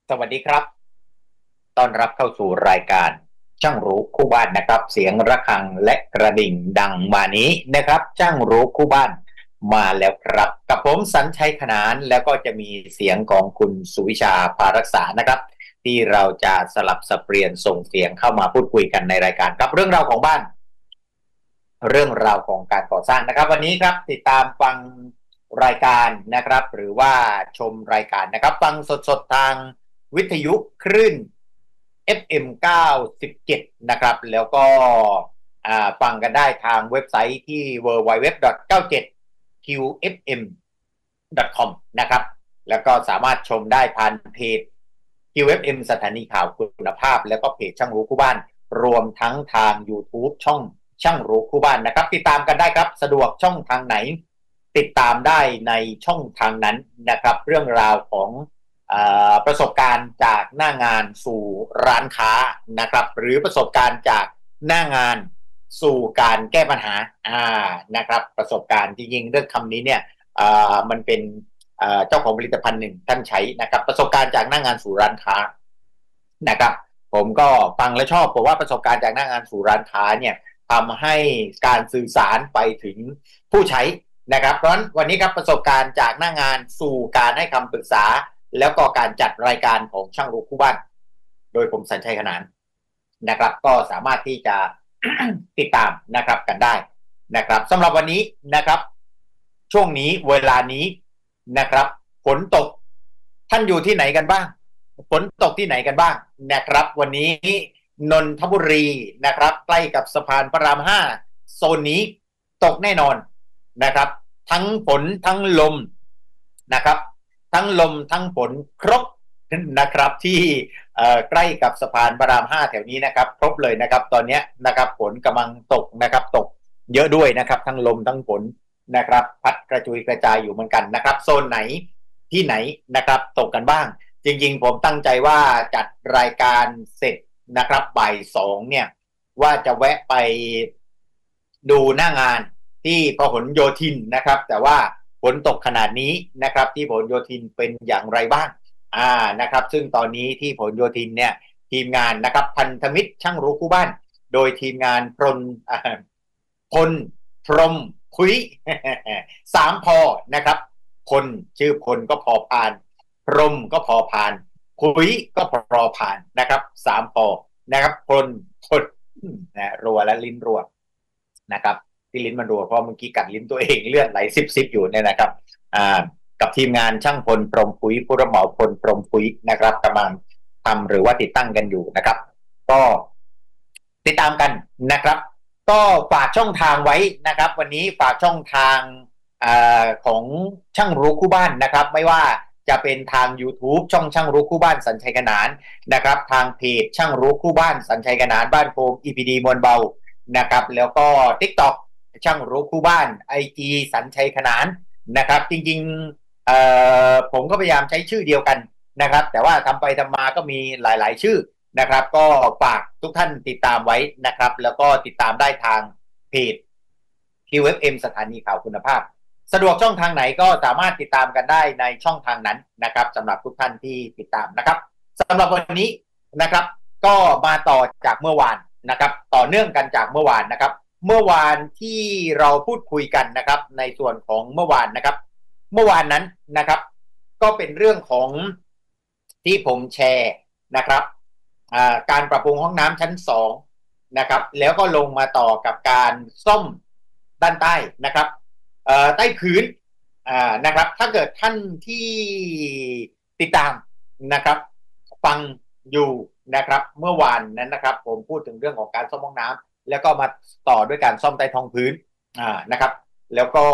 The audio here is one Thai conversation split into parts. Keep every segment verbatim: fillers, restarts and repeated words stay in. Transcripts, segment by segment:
สวัสดีครับต้อนรับเข้าสู่รายการช่างรู้คู่บ้านนะครับเสียงระฆังและกระดิ่งดังมานี้นะครับช่างรู้คู่บ้านมาแล้วครับกับผมสัญชัยขนานแล้วก็จะมีเสียงของคุณสุวิชาภารักษานะครับที่เราจะสลับสับเปลี่ยนส่งเสียงเข้ามาพูดคุยกันในรายการครับเรื่องราวของบ้านเรื่องราวของการก่อสร้างนะครับวันนี้ครับติดตามฟังรายการนะครับหรือว่าชมรายการนะครับฟังสดๆทางวิทยุคลื่น เอฟ เอ็ม เก้าสิบเจ็ด นะครับแล้วก็ฟังกันได้ทางเว็บไซต์ที่ ดับเบิลยู ดับเบิลยู ดับเบิลยู ดอท เก้าสิบเจ็ด คิว เอฟ เอ็ม ดอท คอม นะครับแล้วก็สามารถชมได้ผ่านเพจ คิว เอฟ เอ็ม สถานีข่าวคุณภาพแล้วก็เพจช่างรู้คู่บ้านรวมทั้งทาง YouTube ช่องช่างรู้คู่บ้านนะครับติดตามกันได้ครับสะดวกช่องทางไหนติดตามได้ในช่องทางนั้นนะครับเรื่องราวของประสบการณ์จากหน้างานสู่ร้านค้านะครับหรือประสบการณ์จากหน้างานสู่การแก้ปัญหาอ่านะครับประสบการณ์จริงๆเรื่องคำนี้เนี่ยอ่ามันเป็นเจ้าของผลิตภัณฑ์หนึ่งท่านใช้นะครับประสบการณ์จากหน้างานสู่ร้านค้านะครับผมก็ฟังและชอบเพราะว่าประสบการณ์จากหน้างานสู่ร้านค้าเนี่ยทำให้การสื่อสารไปถึงผู้ใช้นะครับเพราะฉะนั้นวันนี้ครับประสบการณ์จากหน้างานสู่การให้คำปรึกษาแล้วก็การจัดรายการของช่างรู้คู่บ้านโดยผมสัญชัยขนานนะครับก็สามารถที่จะ ติดตามนะครับกันได้นะครับสำหรับวันนี้นะครับช่วงนี้เวลานี้นะครับฝนตกท่านอยู่ที่ไหนกันบ้างฝนตกที่ไหนกันบ้างนะครับวันนี้นนทบุรีนะครับใกล้กับสะพานพระรามห้าโซนนี้ตกแน่นอนนะครับทั้งฝนทั้งลมนะครับทั้งลมทั้งฝนครบนะครับที่ใกล้กับสะพานพระรามห้าแถวนี้นะครับครบเลยนะครับตอนนี้นะครับฝนกำลังตกนะครับตกเยอะด้วยนะครับทั้งลมทั้งฝนนะครับพัดกระจุยกระจายอยู่เหมือนกันนะครับโซนไหนที่ไหนนะครับตกกันบ้างจริงๆผมตั้งใจว่าจัดรายการเสร็จนะครับบ่ายสองเนี่ยว่าจะแวะไปดูหน้างานที่พหลโยธินนะครับแต่ว่าฝนตกขนาดนี้นะครับที่พหลโยธินเป็นอย่างไรบ้างอ่านะครับซึ่งตอนนี้ที่พหลโยธินเนี่ยทีมงานนะครับพันธมิตรช่างรู้คู่บ้านโดยทีมงานพลพลพรมคุยสามพอนะครับพลชื่อพลก็พอพานพรมก็พอพานคุยก็พอพานนะครับสามพอนะครับพลพลนะรัวและลิ้นรัวนะครับที่ลิ้นมันรัวเพราะเมื่อกี้กัดลิ้นตัวเองเลือดไหลซิบๆอยู่เนี่ยนะครับอ่ากับทีมงานช่างพลพรมปุ๋ยผู้รับเหมาพลพรมปุ๋ยนะครับกำลังทำหรือว่าติดตั้งกันอยู่นะครับก็ติดตามกันนะครับก็ฝากช่องทางไว้นะครับวันนี้ฝากช่องทางอ่าของช่างรู้คู่บ้านนะครับไม่ว่าจะเป็นทาง YouTube ช่องช่างรู้คู่บ้านสัญชัยขนานนะครับทางเพจช่างรู้คู่บ้านสัญชัยขนานบ้านโฟม อี พี ดี มวลเบานะครับแล้วก็ TikTok ช่างรู้คู่บ้าน ไอ จี สัญชัยขนานนะครับจริงๆเอ่อผมก็พยายามใช้ชื่อเดียวกันนะครับแต่ว่าทำไปทำมาก็มีหลายๆชื่อนะครับก็ฝากทุกท่านติดตามไว้นะครับแล้วก็ติดตามได้ทางเพจ คิว เอฟ เอ็ม สถานีข่าวคุณภาพสะดวกช่องทางไหนก็สามารถติดตามกันได้ในช่องทางนั้นนะครับสำหรับทุกท่านที่ติดตามนะครับสำหรับวันนี้นะครับก็มาต่อจากเมื่อวานนะครับต่อเนื่องกันจากเมื่อวานนะครับเมื่อวานที่เราพูดคุยกันนะครับในส่วนของเมื่อวานนะครับเมื่อวานนั้นนะครับก็เป็นเรื่องของที่ผมแชร์นะครับการปรับปรุงห้องน้ำชั้นสองนะครับแล้วก็ลงมาต่อกับการซ่อมด้านใต้นะครับใต้พื้นนะครับถ้าเกิดท่านที่ติดตามนะครับฟังอยู่นะครับเมื่อวานนั้นนะครับผมพูดถึงเรื่องของการซ่อมห้องน้ำแล้วก็มาต่อด้วยการซ่อมใต้ท้องพื้นนะครับแล้วก็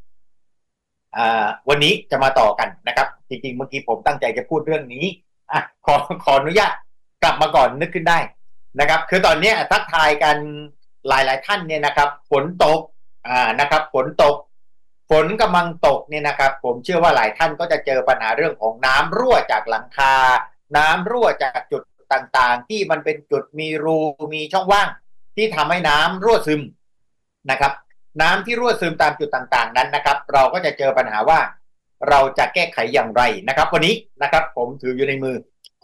วันนี้จะมาต่อกันนะครับจริงๆเมื่อกี้ผมตั้งใจจะพูดเรื่องนี้อ่ะขอขออนุญาตกลับมาก่อนนึกขึ้นได้นะครับคือตอนนี้ทักทายกันหลายๆท่านเนี่ยนะครับฝนตกอ่านะครับฝนตกฝนกำลังตกเนี่ยนะครับผมเชื่อว่าหลายท่านก็จะเจอปัญหาเรื่องของน้ำรั่วจากหลังคาน้ำรั่วจากจุดต่างๆที่มันเป็นจุดมีรูมีช่องว่างที่ทำให้น้ำรั่วซึมนะครับน้ำที่รั่วซึมตามจุดต่างๆนั้นนะครับเราก็จะเจอปัญหาว่าเราจะแก้ไขอย่างไรนะครับวันนี้นะครับผมถืออยู่ในมือ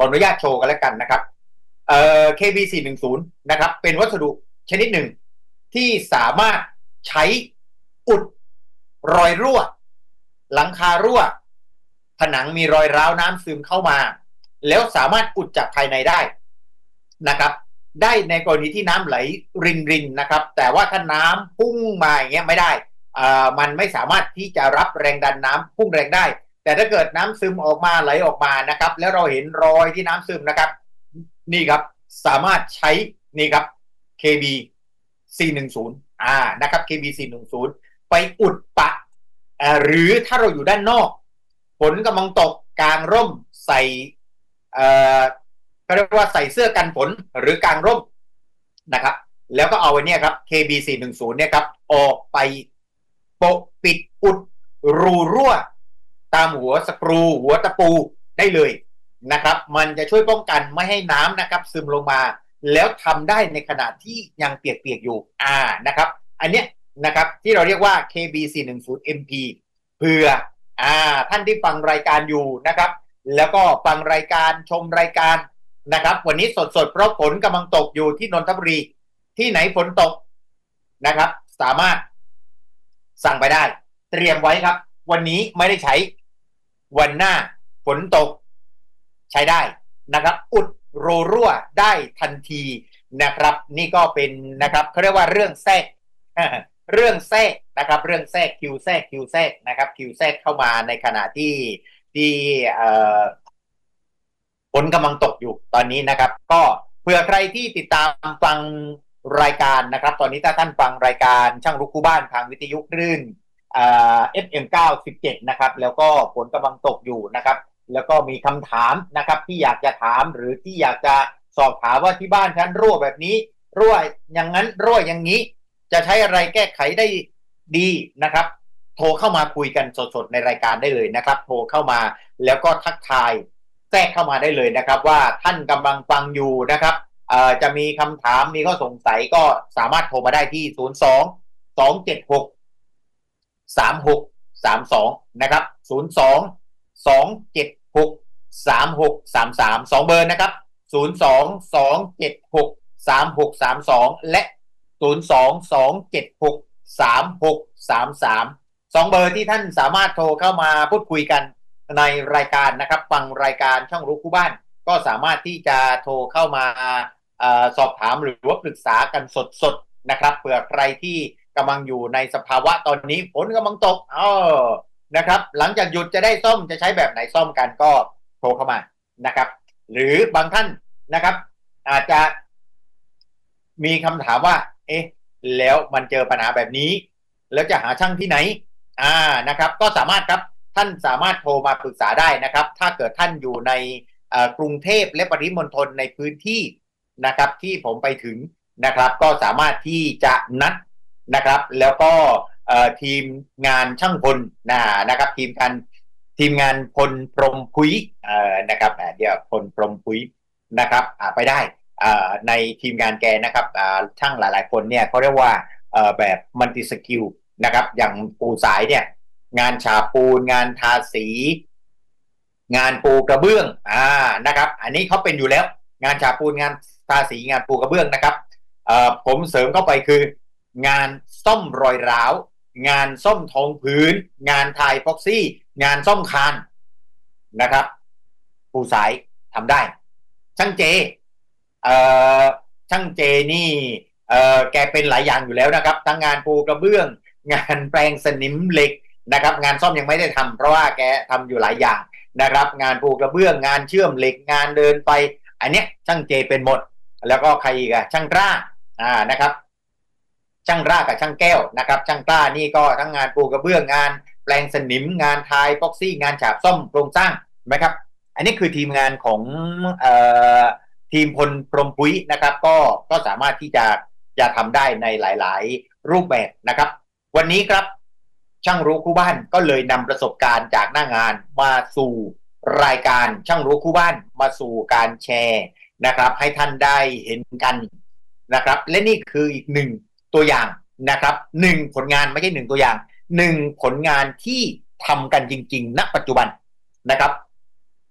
ออนุญาตโชว์กันแล้วกันนะครับเอ่อ เค บี สี่หนึ่งศูนย์ นะครับเป็นวัสดุชนิดหนึ่งที่สามารถใช้อุดรอยรั่วหลังคารั่วผนังมีรอยร้าวน้ำซึมเข้ามาแล้วสามารถอุดจากภายในได้นะครับได้ในกรณีที่น้ำไหลรินรินนะครับแต่ว่าถ้าน้ำพุ่งมาอย่างเงี้ยไม่ได้อ่ามันไม่สามารถที่จะรับแรงดันน้ำพุ่งแรงได้แต่ถ้าเกิดน้ำซึมออกมาไหลออกมานะครับแล้วเราเห็นรอยที่น้ำซึมนะครับนี่ครับสามารถใช้นี่ครับ เค บี สี่หนึ่งศูนย์ อ่านะครับ เค บี สี่หนึ่งศูนย์ ไปอุดปะอ่าหรือถ้าเราอยู่ด้านนอกฝนกำลังตกกลางร่มใส่เอ่อก็เรียกว่าใส่เสื้อกันฝนหรือกลางร่มนะครับแล้วก็เอาไว้เนี่ยครับ เค บี สี่หนึ่งศูนย์ เนี่ยครับออกไปโปะปิดอุดรูรั่วตามหัวสกรูหัวตะปูได้เลยนะครับมันจะช่วยป้องกันไม่ให้น้ำนะครับซึมลงมาแล้วทำได้ในขณะที่ยังเปียกๆอยู่อ่านะครับอันเนี้ยนะครับที่เราเรียกว่า เค บี สี่หนึ่งศูนย์ เอ็ม พี เพื่ออ่าท่านที่ฟังรายการอยู่นะครับแล้วก็ฟังรายการชมรายการนะครับวันนี้สดๆเพราะฝนกำลังตกอยู่ที่นนทบุรีที่ไหนฝนตกนะครับสามารถสั่งไปได้เตรียมไว้ครับวันนี้ไม่ได้ใช้วันหน้าฝนตกใช้ได้นะครับอุดรูรั่วได้ทันทีนะครับนี่ก็เป็นนะครับเขาเรียกว่าเรื่องแทรกเรื่องแทรกนะครับเรื่องแทรกคิวแทรกคิวแทรกนะครับคิวแทรกเข้ามาในขณะที่ที่เอ่อฝนกำลังตกอยู่ตอนนี้นะครับก็เผื่อใครที่ติดตามฟังรายการนะครับตอนนี้ถ้าท่านฟังรายการช่างรู้คู่บ้านทางวิทยุคลื่นเอ่อ เอฟ เอ็ม เก้าสิบเจ็ดนะครับแล้วก็ฝนกำลังตกอยู่นะครับแล้วก็มีคำถามนะครับที่อยากจะถามหรือที่อยากจะสอบถามว่าที่บ้านฉันรั่วแบบนี้รั่วอย่างนั้นรั่วอย่างนี้จะใช้อะไรแก้ไขได้ดีนะครับโทรเข้ามาคุยกันสดๆในรายการได้เลยนะครับโทรเข้ามาแล้วก็ทักทายแทรกเข้ามาได้เลยนะครับว่าท่านกำลังฟังอยู่นะครับเอ่อจะมีคำถามมีข้อสงสัยก็สามารถโทรมาได้ที่ศูนย์ สอง สอง เจ็ด หก สาม หก สาม สองนะครับศูนย์ สอง สอง เจ็ด หก สาม หก สาม สาม สองเบอร์นะครับศูนย์ สอง สอง เจ็ด หก สาม หก สาม สองและศูนย์ สอง สอง เจ็ด หก สาม หก สาม สามสองเบอร์ที่ท่านสามารถโทรเข้ามาพูดคุยกันในรายการนะครับฟังรายการช่องรู้คู่บ้านก็สามารถที่จะโทรเข้ามาเอ่อสอบถามหรือว่าปรึกษากันสดๆนะครับเผื่อใครที่กำลังอยู่ในสภาวะตอนนี้ฝนกำลังตกเออนะครับหลังจากหยุดจะได้ซ่อมจะใช้แบบไหนซ่อมกันก็โทรเข้ามานะครับหรือบางท่านนะครับอาจจะมีคำถามว่าเอ๊ะแล้วมันเจอปัญหาแบบนี้แล้วจะหาช่างที่ไหนอ่านะครับก็สามารถครับท่านสามารถโทรมาปรึกษาได้นะครับถ้าเกิดท่านอยู่ในกรุงเทพและปริมณฑลในพื้นที่นะครับที่ผมไปถึงนะครับก็สามารถที่จะนัดนะครับแล้วก็ทีมงานช่างพลนะนะครับทีมการทีมงานพลพรหมพุ้ยนะครับเดี๋ยวพลพรหมพุ้ยนะครับไปได้ในทีมงานแกนะครับช่างหลายๆคนเนี่ยเขาเรียกว่าแบบมัลติสกิลนะครับอย่างปูสายเนี่ยงานฉาบปูนงานทาสีงานปูกระเบื้องอ่านะครับอันนี้เขาเป็นอยู่แล้วงานฉาบปูนงานทาสีงานปูกระเบื้องนะครับเอ่อผมเสริมเข้าไปคืองานซ่อมรอยร้าวงานซ่อมทองพื้นงานทายพ็อกซี่งานซ่อมคานนะครับปูสายทำได้ช่างเจเอ่อช่างเจนี่เอ่อแกเป็นหลายอย่างอยู่แล้วนะครับทั้งงานปูกระเบื้องงานแปลงสนิมเหล็กนะครับงานซ่อมยังไม่ได้ทำเพราะว่าแกทำอยู่หลายอย่างนะครับงานปูกระเบื้องงานเชื่อมเหล็กงานเดินไปอันเนี้ยช่างเจเป็นหมดแล้วก็ใครอีกอะช่างกล้าอ่านะครับช่างกล้ากับช่างแก้วนะครับช่างกล้านี่ก็ทั้งงานปูกระเบื้องงานแปลงสนิมงานทายพ็อกซี่งานฉาบซ่อมโครงสร้างไหมครับอันนี้คือทีมงานของเอ่อทีมพลพรหมพุ้ยนะครับก็ก็สามารถที่จะจะทำได้ในหลายๆรูปแบบนะครับวันนี้ครับช่างรู้คู่บ้านก็เลยนำประสบการณ์จากหน้างานมาสู่รายการช่างรู้คู่บ้านมาสู่การแชร์นะครับให้ท่านได้เห็นกันนะครับและนี่คืออีกหนึ่งตัวอย่างนะครับหนึ่งผลงานไม่ใช่หนึ่งตัวอย่างหนึ่งผลงานที่ทำกันจริงๆณปัจจุบันนะครับอัน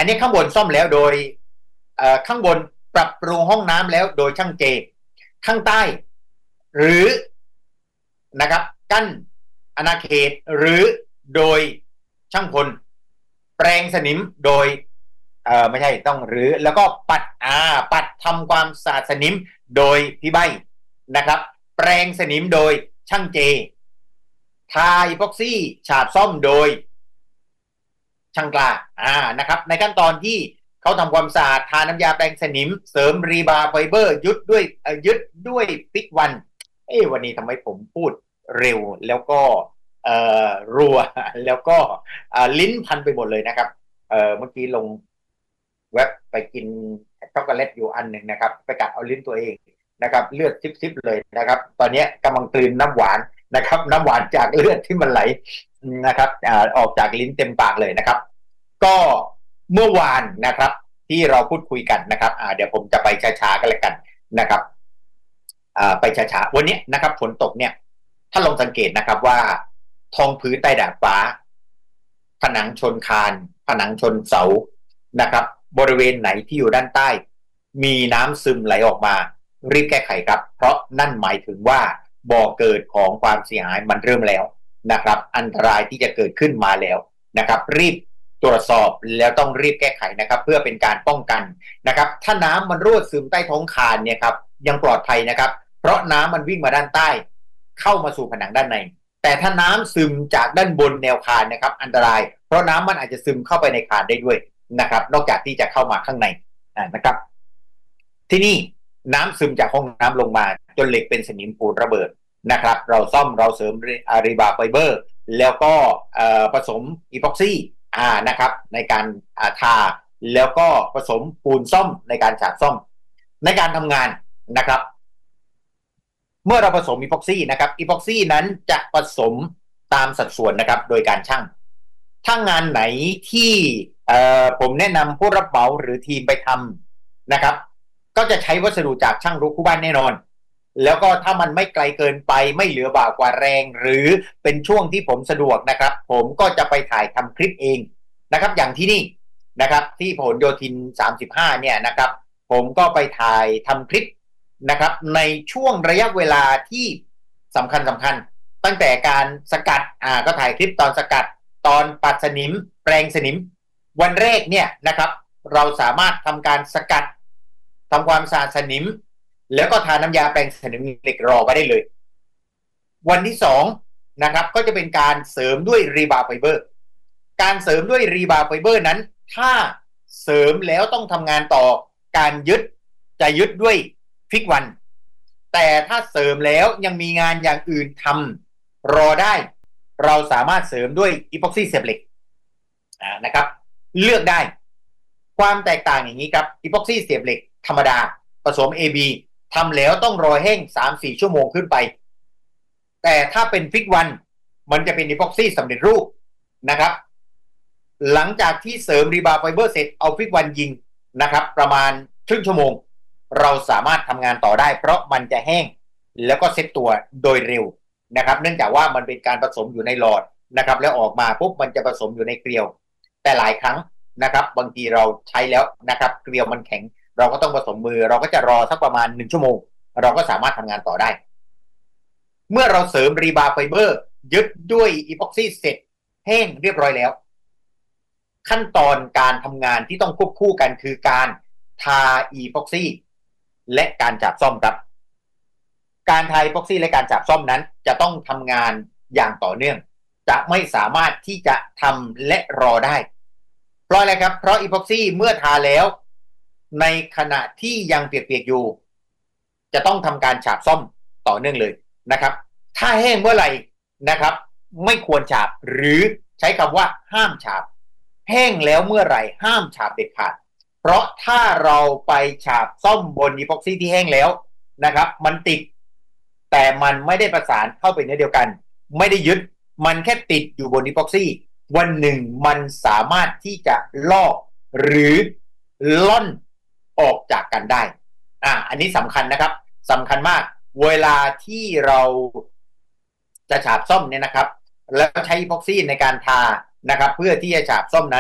นนี้ข้างบนซ่อมแล้วโดยข้างบนปรับปรุงห้องน้ำแล้วโดยช่างเจข้างใต้หรือนะครับกั้นอาณาเขตหรือโดยช่างพลแปรงสนิมโดยเอ่อไม่ใช่ต้องหรือแล้วก็ปัดอ่าปัดทำความสะอาดสนิมโดยพี่ใบนะครับแปรงสนิมโดยช่างเจทาอีพ็อกซี่ฉาบซ่อมโดยช่างกล้าอ่านะครับในขั้นตอนที่เขาทำความสะอาดทาน้ำยาแปรงสนิมเสริมรีบาร์ไฟเบอร์ยึดด้วยยึดด้วยปิกวันเอ้วันนี้ทำไมผมพูดเร็วแล้วก็เอ่อรัวแล้วก็ลิ้นพันไปหมดเลยนะครับเอ่อเมื่อกี้ลงเว็บไปกินช็อกโกแลตอยู่อันหนึ่งนะครับไปกัดเอาลิ้นตัวเองนะครับเลือดซิบๆเลยนะครับตอนนี้กำลังกลืนน้ำหวานนะครับน้ำหวานจากเลือดที่มันไหลนะครับออกจากลิ้นเต็มปากเลยนะครับก็เมื่อวานนะครับที่เราพูดคุยกันนะครับเดี๋ยวผมจะไปช้าๆกันเลยกันนะครับไปช้าๆวันนี้นะครับฝนตกเนี่ยถ้าลองสังเกตนะครับว่าท้องพื้นใต้ดาดฟ้าผนังชนคานผนังชนเสานะครับบริเวณไหนที่อยู่ด้านใต้มีน้ำซึมไหลออกมารีบแก้ไขครับเพราะนั่นหมายถึงว่าบ่อเกิดของความเสียหายมันเริ่มแล้วนะครับอันตรายที่จะเกิดขึ้นมาแล้วนะครับรีบตรวจสอบแล้วต้องรีบแก้ไขนะครับเพื่อเป็นการป้องกันนะครับถ้าน้ำมันรั่วซึมใต้ท้องคานเนี่ยครับยังปลอดภัยนะครับเพราะน้ำมันวิ่งมาด้านใต้เข้ามาสู่ผนังด้านในแต่ถ้าน้ำซึมจากด้านบนแนวคานนะครับอันตรายเพราะน้ำมันอาจจะซึมเข้าไปในคานได้ด้วยนะครับนอกจากที่จะเข้ามาข้างในนะครับที่นี่น้ำซึมจากห้องน้ำลงมาจนเหล็กเป็นสนิมปูนระเบิดนะครับเราซ่อมเราเสริมรีบาร์ไฟเบอร์แล้วก็ผสมอีพ็อกซี่อ่านะครับในการทาแล้วก็ผสมปูนซ่อมในการฉาบซ่อมในการทำงานนะครับเมื่อเราผสมอีพ็อกซี่นะครับอีพ็อกซี่นั้นจะผสมตามสัดส่วนนะครับโดยการชั่งถ้างานไหนที่ผมแนะนำผู้รับเหมาหรือทีมไปทำนะครับก็จะใช้วัสดุจากช่างรู้คู่บ้านแน่นอนแล้วก็ถ้ามันไม่ไกลเกินไปไม่เหลือบ่ากว่าแรงหรือเป็นช่วงที่ผมสะดวกนะครับผมก็จะไปถ่ายทำคลิปเองนะครับอย่างที่นี่นะครับที่ผลโยธินสามสิบห้าเนี่ยนะครับผมก็ไปถ่ายทำคลิปนะครับในช่วงระยะเวลาที่สำคัญสำคัญตั้งแต่การสกัดอ่าก็ถ่ายคลิปตอนสกัดตอนปัดสนิมแปรงสนิมวันแรกเนี่ยนะครับเราสามารถทำการสกัดทำความสะอาดสนิมแล้วก็ทาน้ำยาแปรงสนิมเหล็กรอไว้ได้เลยวันที่สองนะครับก็จะเป็นการเสริมด้วยรีบาร์ไฟเบอร์การเสริมด้วยรีบาร์ไฟเบอร์นั้นถ้าเสริมแล้วต้องทำงานต่อการยึดจะยึดด้วยฟิกวันแต่ถ้าเสริมแล้วยังมีงานอย่างอื่นทำรอได้เราสามารถเสริมด้วยอีพ็อกซี่เสียบเหล็กอ่านะครับเลือกได้ความแตกต่างอย่างนี้ครับอีพ็อกซี่เสียบเหล็กธรรมดาผสม เอ บี ทำแล้วต้องรอแห้ง สามถึงสี่ ชั่วโมงขึ้นไปแต่ถ้าเป็นฟิกวันมันจะเป็นอีพ็อกซี่สำเร็จรูปนะครับหลังจากที่เสริมรีบาร์ไฟเบอร์เสร็จเอาฟิกวันยิงนะครับประมาณครึ่งชั่วโมงเราสามารถทำงานต่อได้เพราะมันจะแห้งแล้วก็เซ็ตตัวโดยเร็วนะครับเนื่องจากว่ามันเป็นการผสมอยู่ในหลอดนะครับแล้วออกมาปุ๊บมันจะผสมอยู่ในเกลียวแต่หลายครั้งนะครับบางทีเราใช้แล้วนะครับเกลียวมันแข็งเราก็ต้องผสมมือเราก็จะรอสักประมาณหนึ่งชั่วโมงเราก็สามารถทำงานต่อได้เมื่อเราเสริมรีบาร์ไฟเบอร์ยึดด้วยอีพ็อกซี่เสร็จแห้งเรียบร้อยแล้วขั้นตอนการทำงานที่ต้องควบคู่กันคือการทาอีพ็อกซี่และการจับซ่อมครับการทาอีพ็อกซี่และการจับซ่อมนั้นจะต้องทำงานอย่างต่อเนื่องจะไม่สามารถที่จะทำและรอได้เพราะอะไรครับเพราะอีพ็อกซี่เมื่อทาแล้วในขณะที่ยังเปียกๆอยู่จะต้องทำการฉาบซ่อมต่อเนื่องเลยนะครับถ้าแห้งเมื่อไหร่นะครับไม่ควรฉาบหรือใช้คำว่าห้ามฉาบแห้งแล้วเมื่อไหร่ห้ามฉาบเด็ดขาดเพราะถ้าเราไปฉาบซ่อมบนอีพ็อกซี่ที่แห้งแล้วนะครับมันติดแต่มันไม่ได้ประสานเข้าไปเนื้อเดียวกันไม่ได้ยึดมันแค่ติดอยู่บนอีพ็อกซี่วันหนึ่งมันสามารถที่จะลอกหรือล่อนออกจากกันได้อ่าอันนี้สำคัญนะครับสำคัญมากเวลาที่เราจะฉาบซ่อมเนี่ยนะครับแล้วใช้อีพ็อกซี่ในการทานะครับเพื่อที่จะฉาบซ่อมนั้น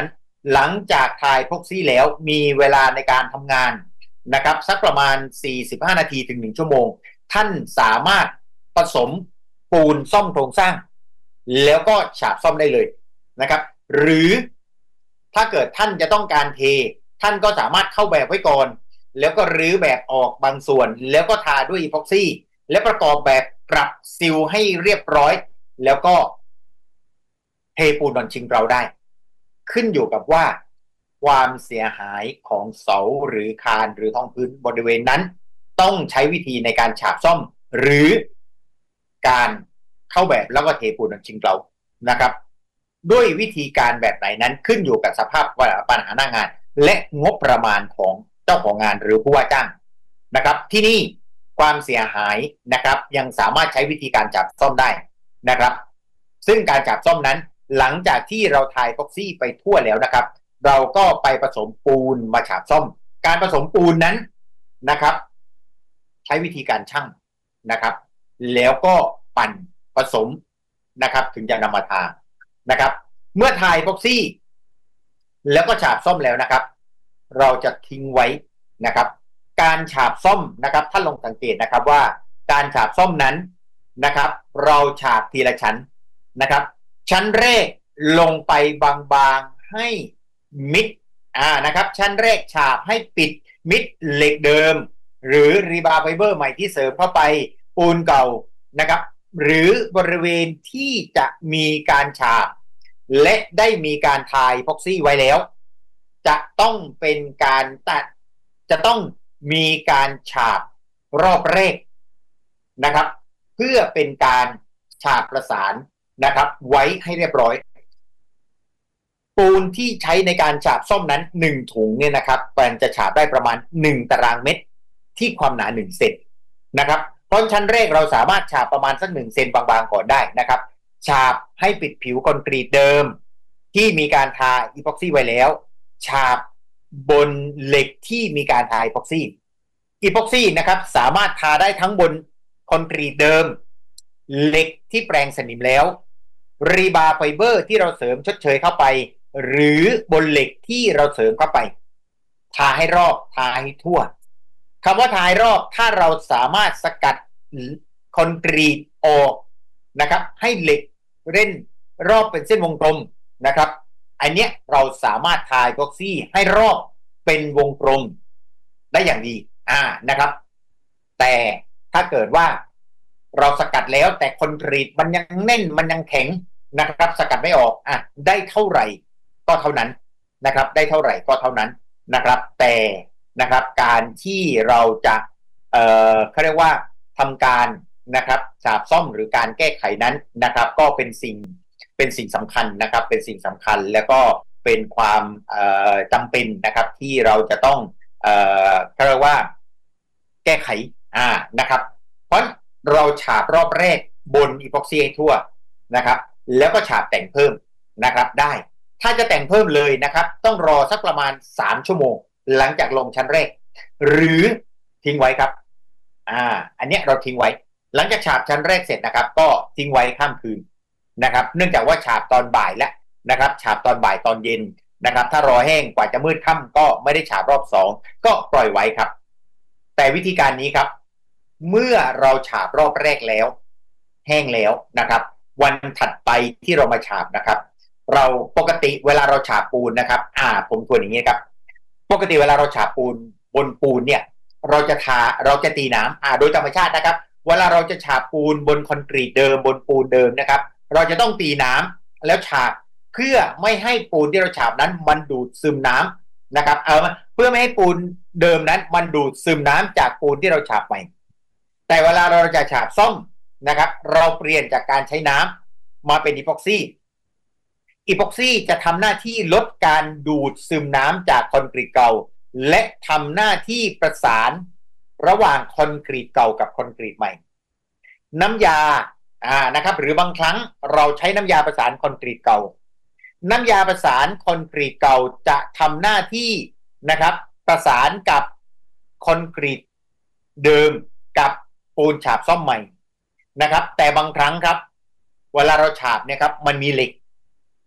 หลังจากทายพ็อกซี่แล้วมีเวลาในการทำงานนะครับสักประมาณสี่สิบห้านาทีถึงหนึ่งชั่วโมงท่านสามารถผสมปูนซ่อมโครงสร้างแล้วก็ฉาบซ่อมได้เลยนะครับหรือถ้าเกิดท่านจะต้องการเทท่านก็สามารถเข้าแบบไว้ก่อนแล้วก็รื้อแบบออกบางส่วนแล้วก็ทาด้วยอีพ็อกซี่และประกอบแบบปรับซิลให้เรียบร้อยแล้วก็เทปูนนอนชิงเราได้ขึ้นอยู่กับว่าความเสียหายของเสาหรือคานหรือท้องพื้นบริเวณนั้นต้องใช้วิธีในการฉาบซ่อมหรือการเข้าแบบแล้วก็เทปูนนอนชิงเรานะครับด้วยวิธีการแบบไหนนั้นขึ้นอยู่กับสภาพปัญหาหน้างานและงบประมาณของเจ้าของงานหรือผู้ว่าจ้างนะครับที่นี่ความเสียหายนะครับยังสามารถใช้วิธีการจับซ่อมได้นะครับซึ่งการจับซ่อมนั้นหลังจากที่เราทายพ็อกซี่ไปทั่วแล้วนะครับเราก็ไปผสมปูนมาฉาบซ่อมการผสมปูนนั้นนะครับใช้วิธีการชั่งนะครับแล้วก็ปั่นผสมนะครับถึงจะนำมาทานะครับเมื่อทายพ็อกซี่แล้วก็ฉาบซ่อมแล้วนะครับเราจะทิ้งไว้นะครับการฉาบซ่อมนะครับท่านลองสังเกตนะครับว่าการฉาบซ่อมนั้นนะครับเราฉาบทีละชั้นนะครับชั้นแรกลงไปบางๆให้มิดอ่านะครับชั้นแรกฉาบให้ปิดมิดเหล็กเดิมหรือรีบาร์ไฟเบอร์ใหม่ที่เสริมเข้าไปปูนเก่านะครับหรือบริเวณที่จะมีการฉาบและได้มีการทายพ็อกซี่ไว้แล้วจะต้องเป็นการตัดจะต้องมีการฉาบรอบแรกนะครับเพื่อเป็นการฉาบประสานนะครับไว้ให้เรียบร้อยปูนที่ใช้ในการฉาบซ่อมนั้นหนึ่งถุงเนี่ยนะครับมันจะฉาบได้ประมาณหนึ่งตารางเมตรที่ความหนาหนึ่งเซนนะครับเพราะชั้นแรกเราสามารถฉาบประมาณสักหนึ่งเซนบางๆก่อนได้นะครับฉาบให้ปิดผิวคอนกรีตเดิมที่มีการทาอีพ็อกซี่ไว้แล้วฉาบบนเหล็กที่มีการทาอีพ็อกซี่อีพ็อกซี่นะครับสามารถทาได้ทั้งบนคอนกรีตเดิมเหล็กที่แปลงสนิมแล้วรีบาร์ไฟเบอร์ที่เราเสริมชดเชยเข้าไปหรือบนเหล็กที่เราเสริมเข้าไปทาให้รอบทาให้ทั่วคำว่าทาให้รอบถ้าเราสามารถสกัดคอนกรีตออกนะครับให้เหล็กเล่นรอบเป็นเส้นวงกลมนะครับอันเนี้ยเราสามารถทาอีพ็อกซี่ให้รอบเป็นวงกลมได้อย่างดีอ่านะครับแต่ถ้าเกิดว่าเราสกัดแล้วแต่คอนกรีตมันยังแน่นมันยังแข็งนะครับสกัดไม่ออกอ่ะได้เท่าไหร่ก็เท่านั้นนะครับได้เท่าไหร่ก็เท่านั้นนะครับแต่นะครับการที่เราจะเอ่อเขาเรียกว่าทำการนะครับฉาบซ่อมหรือการแก้ไขนั้นนะครับก็เป็นสิ่งเป็นสิ่งสำคัญนะครับเป็นสิ่งสำคัญแล้วก็เป็นความจำเป็นนะครับที่เราจะต้องเอ่อเขาเรียกว่าแก้ไขอ่านะครับเพราะเราฉาบรอบแรกบนอีพ็อกซี่ให้ทั่วนะครับแล้วก็ฉาบแต่งเพิ่มนะครับได้ถ้าจะแต่งเพิ่มเลยนะครับต้องรอสักประมาณสามชั่วโมงหลังจากลงชั้นแรกหรือทิ้งไว้ครับอ่าอันนี้เราทิ้งไว้หลังจากฉาบชั้นแรกเสร็จนะครับก็ทิ้งไว้ข้ามคืนนะครับเนื่องจากว่าฉาบตอนบ่ายแล้วนะครับฉาบตอนบ่ายตอนเย็นนะครับถ้ารอแห้งกว่าจะมืดค่ำก็ไม่ได้ฉาบรอบสองก็ปล่อยไว้ครับแต่วิธีการนี้ครับเมื่อเราฉาบรอบแรกแล้วแห้งแล้วนะครับวันถัดไปที่เรามาฉาบนะครับเราปกติเวลาเราฉาบปูนนะครับอ่าผมทวนอย่างนี้ครับปกติเวลาเราฉาบปูนบนปูนเนี่ยเราจะทาเราจะตีน้ำอ่าโดยธรรมชาตินะครับเวลาเราจะฉาบปูนบนคอนกรีตเดิมบนปูนเดิมนะครับเราจะต้องตีน้ำแล้วฉาบเพื่อไม่ให้ปูนที่เราฉาบนั้นมันดูดซึมน้ำนะครับเออเพื่อไม่ให้ปูนเดิมนั้นมันดูดซึมน้ำจากปูนที่เราฉาบใหม่แต่เวลาเราจะฉาบซ่อมนะครับเราเปลี่ยนจากการใช้น้ำมาเป็นอีพ็อกซี่อีพ็อกซี่จะทำหน้าที่ลดการดูดซึมน้ำจากคอนกรีตเก่าและทำหน้าที่ประสานระหว่างคอนกรีตเก่ากับคอนกรีตใหม่น้ำยาอ่านะครับหรือบางครั้งเราใช้น้ำยาประสานคอนกรีตเก่าน้ำยาประสานคอนกรีตเก่าจะทำหน้าที่นะครับประสานกับคอนกรีตเดิมกับปูนฉาบซ่อมใหม่นะครับแต่บางครั้งครับเวลาเราฉาบเนี่ยครับมันมีเหล็ก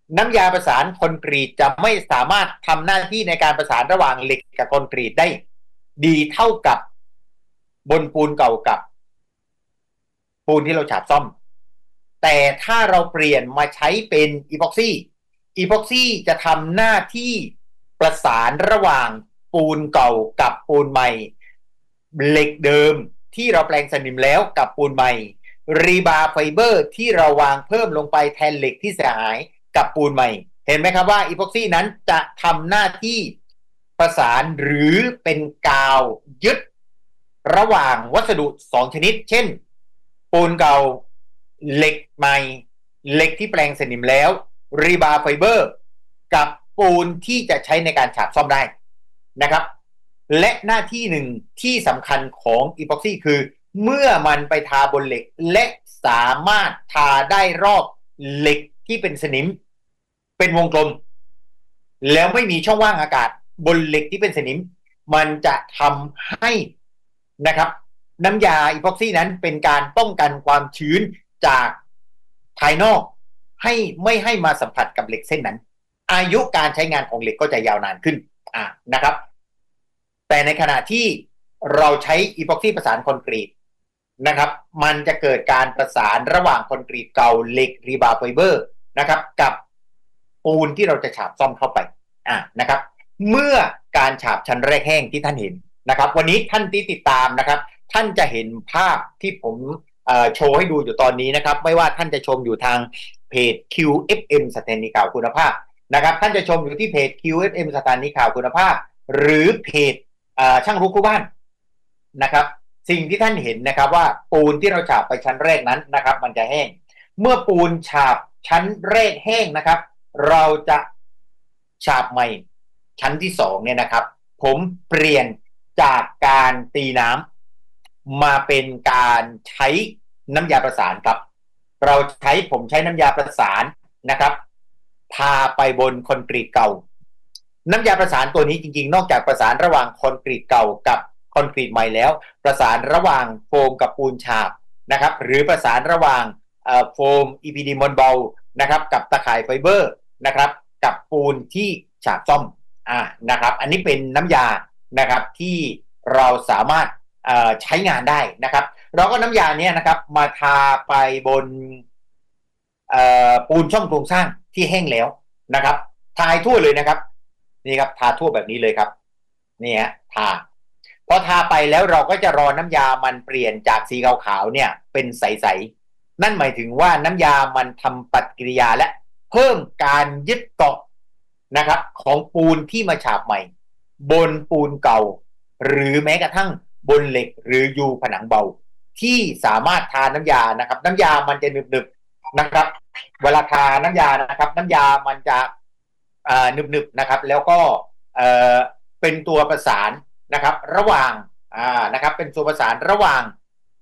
น้ำยาประสานคอนกรีตจะไม่สามารถทำหน้าที่ในการประสานระหว่างเหล็กกับคอนกรีตได้ดีเท่ากับบนปูนเก่ากับปูนที่เราฉาบซ่อมแต่ถ้าเราเปลี่ยนมาใช้เป็นอีพ็อกซี่อีพ็อกซี่จะทำหน้าที่ประสานระหว่างปูนเก่ากับปูนใหม่เหล็กเดิมที่เราแปลงสนิมแล้วกับปูนใหม่รีบาร์ไฟเบอร์ที่เราวางเพิ่มลงไปแทนเหล็กที่เสียหายกับปูนใหม่เห็นไหมครับว่าอีพ็อกซี่นั้นจะทำหน้าที่ประสานหรือเป็นกาวยึดระหว่างวัสดุสองชนิดเช่นปูนเก่าเหล็กใหม่เหล็กที่แปลงสนิมแล้วรีบาร์ไฟเบอร์กับปูนที่จะใช้ในการฉาบซ่อมได้นะครับและหน้าที่หนึ่งที่สำคัญของอีพ็อกซี่คือเมื่อมันไปทาบนเหล็กและสามารถทาได้รอบเหล็กที่เป็นสนิมเป็นวงกลมแล้วไม่มีช่องว่างอากาศบนเหล็กที่เป็นสนิมมันจะทำให้นะครับน้ำยาอีพ็อกซี่นั้นเป็นการป้องกันความชื้นจากภายนอกให้ไม่ให้มาสัมผัสกับเหล็กเส้นนั้นอายุการใช้งานของเหล็กก็จะยาวนานขึ้นอ่านะครับแต่ในขณะที่เราใช้อีพ็อกซี่ประสานคอนกรีตนะครับมันจะเกิดการประสานระหว่างคอนกรีตเก่าเหล็กรีบาร์ไฟเบอร์นะครับกับปูนที่เราจะฉาบซ่อมเข้าไปอ่านะครับเมื่อการฉาบชั้นแรกแห้งที่ท่านเห็นนะครับวันนี้ท่านที่ติดตามนะครับท่านจะเห็นภาพที่ผมโชว์ให้ดูอยู่ตอนนี้นะครับไม่ว่าท่านจะชมอยู่ทางเพจ คิว เอฟ เอ็ม สถานีข่าวคุณภาพนะครับท่านจะชมอยู่ที่เพจ คิว เอฟ เอ็ม สถานีข่าวคุณภาพหรือเพจช่างรู้คู่บ้านนะครับสิ่งที่ท่านเห็นนะครับว่าปูนที่เราฉาบไปชั้นแรกนั้นนะครับมันจะแห้งเมื่อปูนฉาบชั้นแรกแห้งนะครับเราจะฉาบใหม่ชั้นที่สองเนี่ยนะครับผมเปลี่ยนจากการตีน้ำมาเป็นการใช้น้ำยาประสานครับเราใช้ผมใช้น้ำยาประสานนะครับทาไปบนคอนกรีตเก่าน้ำยาประสานตัวนี้จริงๆนอกจากประสานระหว่างคอนกรีตเก่ากับคอนกรีตใหม่แล้วประสานระหว่างโฟมกับปูนฉาบนะครับหรือประสานระหว่างโฟม อี พี ดี มอนเบลนะครับกับตะข่ายไฟเบอร์นะครับกับปูนที่ฉาบซ่อมอ่านะครับอันนี้เป็นน้ำยานะครับที่เราสามารถใช้งานได้นะครับเราก็น้ำยาเนี้ยนะครับมาทาไปบนปูนช่องโครงสร้างที่แห้งแล้วนะครับทาทั่วเลยนะครับนี่ครับทาทั่วแบบนี้เลยครับนี่ฮะทาพอทาไปแล้วเราก็จะรอน้ำยามันเปลี่ยนจากสีขาวๆเนี่ยเป็นใสๆนั่นหมายถึงว่าน้ำยามันทำปฏิกิริยาและเพิ่มการยึดเกาะนะครับของปูนที่มาฉาบใหม่บนปูนเก่าหรือแม้กระทั่งบนเหล็กหรือยูผนังเบาที่สามารถทาน้ำยานะครับน้ำยามันจะหนึบๆนะครับเวลาทาน้ำยานะครับน้ำยามันจะหนึบๆนะครับแล้วก็เป็นตัวประสานนะครับระหว่างนะครับเป็นตัวประสานระหว่าง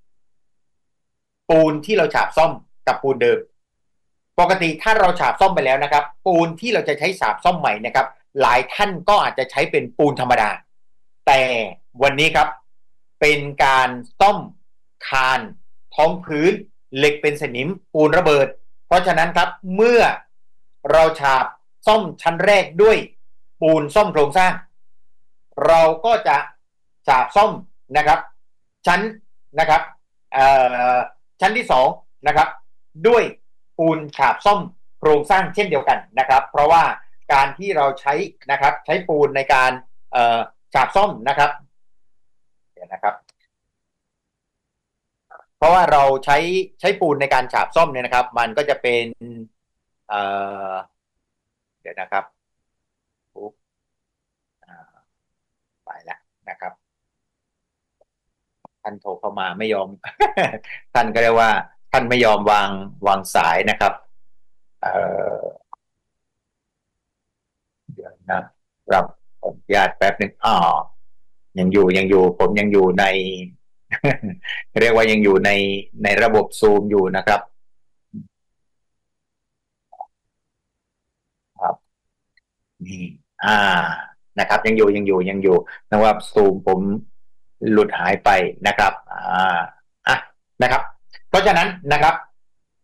ปูนที่เราฉาบซ่อมกับปูนเดิมปกติถ้าเราฉาบซ่อมไปแล้วนะครับปูนที่เราจะใช้ฉาบซ่อมใหม่นะครับหลายท่านก็อาจจะใช้เป็นปูนธรรมดาแต่วันนี้ครับเป็นการซ่อมคานท้องพื้นเหล็กเป็นสนิมปูนระเบิดเพราะฉะนั้นครับเมื่อเราฉาบซ่อมชั้นแรกด้วยปูนซ่อมโครงสร้างเราก็จะฉาบซ่อมนะครับชั้นนะครับชั้นที่สองนะครับด้วยปูนฉาบซ่อมโครงสร้างเช่นเดียวกันนะครับเพราะว่าการที่เราใช้นะครับใช้ปูนในการฉาบซ่อมนะครับเดี๋ยวนะครับเพราะว่าเราใช้ใช้ปูนในการฉาบซ่อมเนี่ยนะครับมันก็จะเป็นเอ่อเดี๋ยวนะครับไปแล้วนะครับท่านโทรเข้ามาไม่ยอม ท่านก็เรียกว่าท่านไม่ยอมวางวางสายนะครับเอ่อเดี๋ยวนะครับขออนุญาตแป๊บหนึ่งอ๋อยังอยู่ยังอยู่ผมยังอยู่ใน เรียกว่ายังอยู่ในในระบบซูมอยู่นะครับครับนี่อ่านะครับยังอยู่ยังอยู่ยังอยู่นะว่าซูมผมหลุดหายไปนะครับอ่าอ่ะนะครับเพราะฉะนั้นนะครับ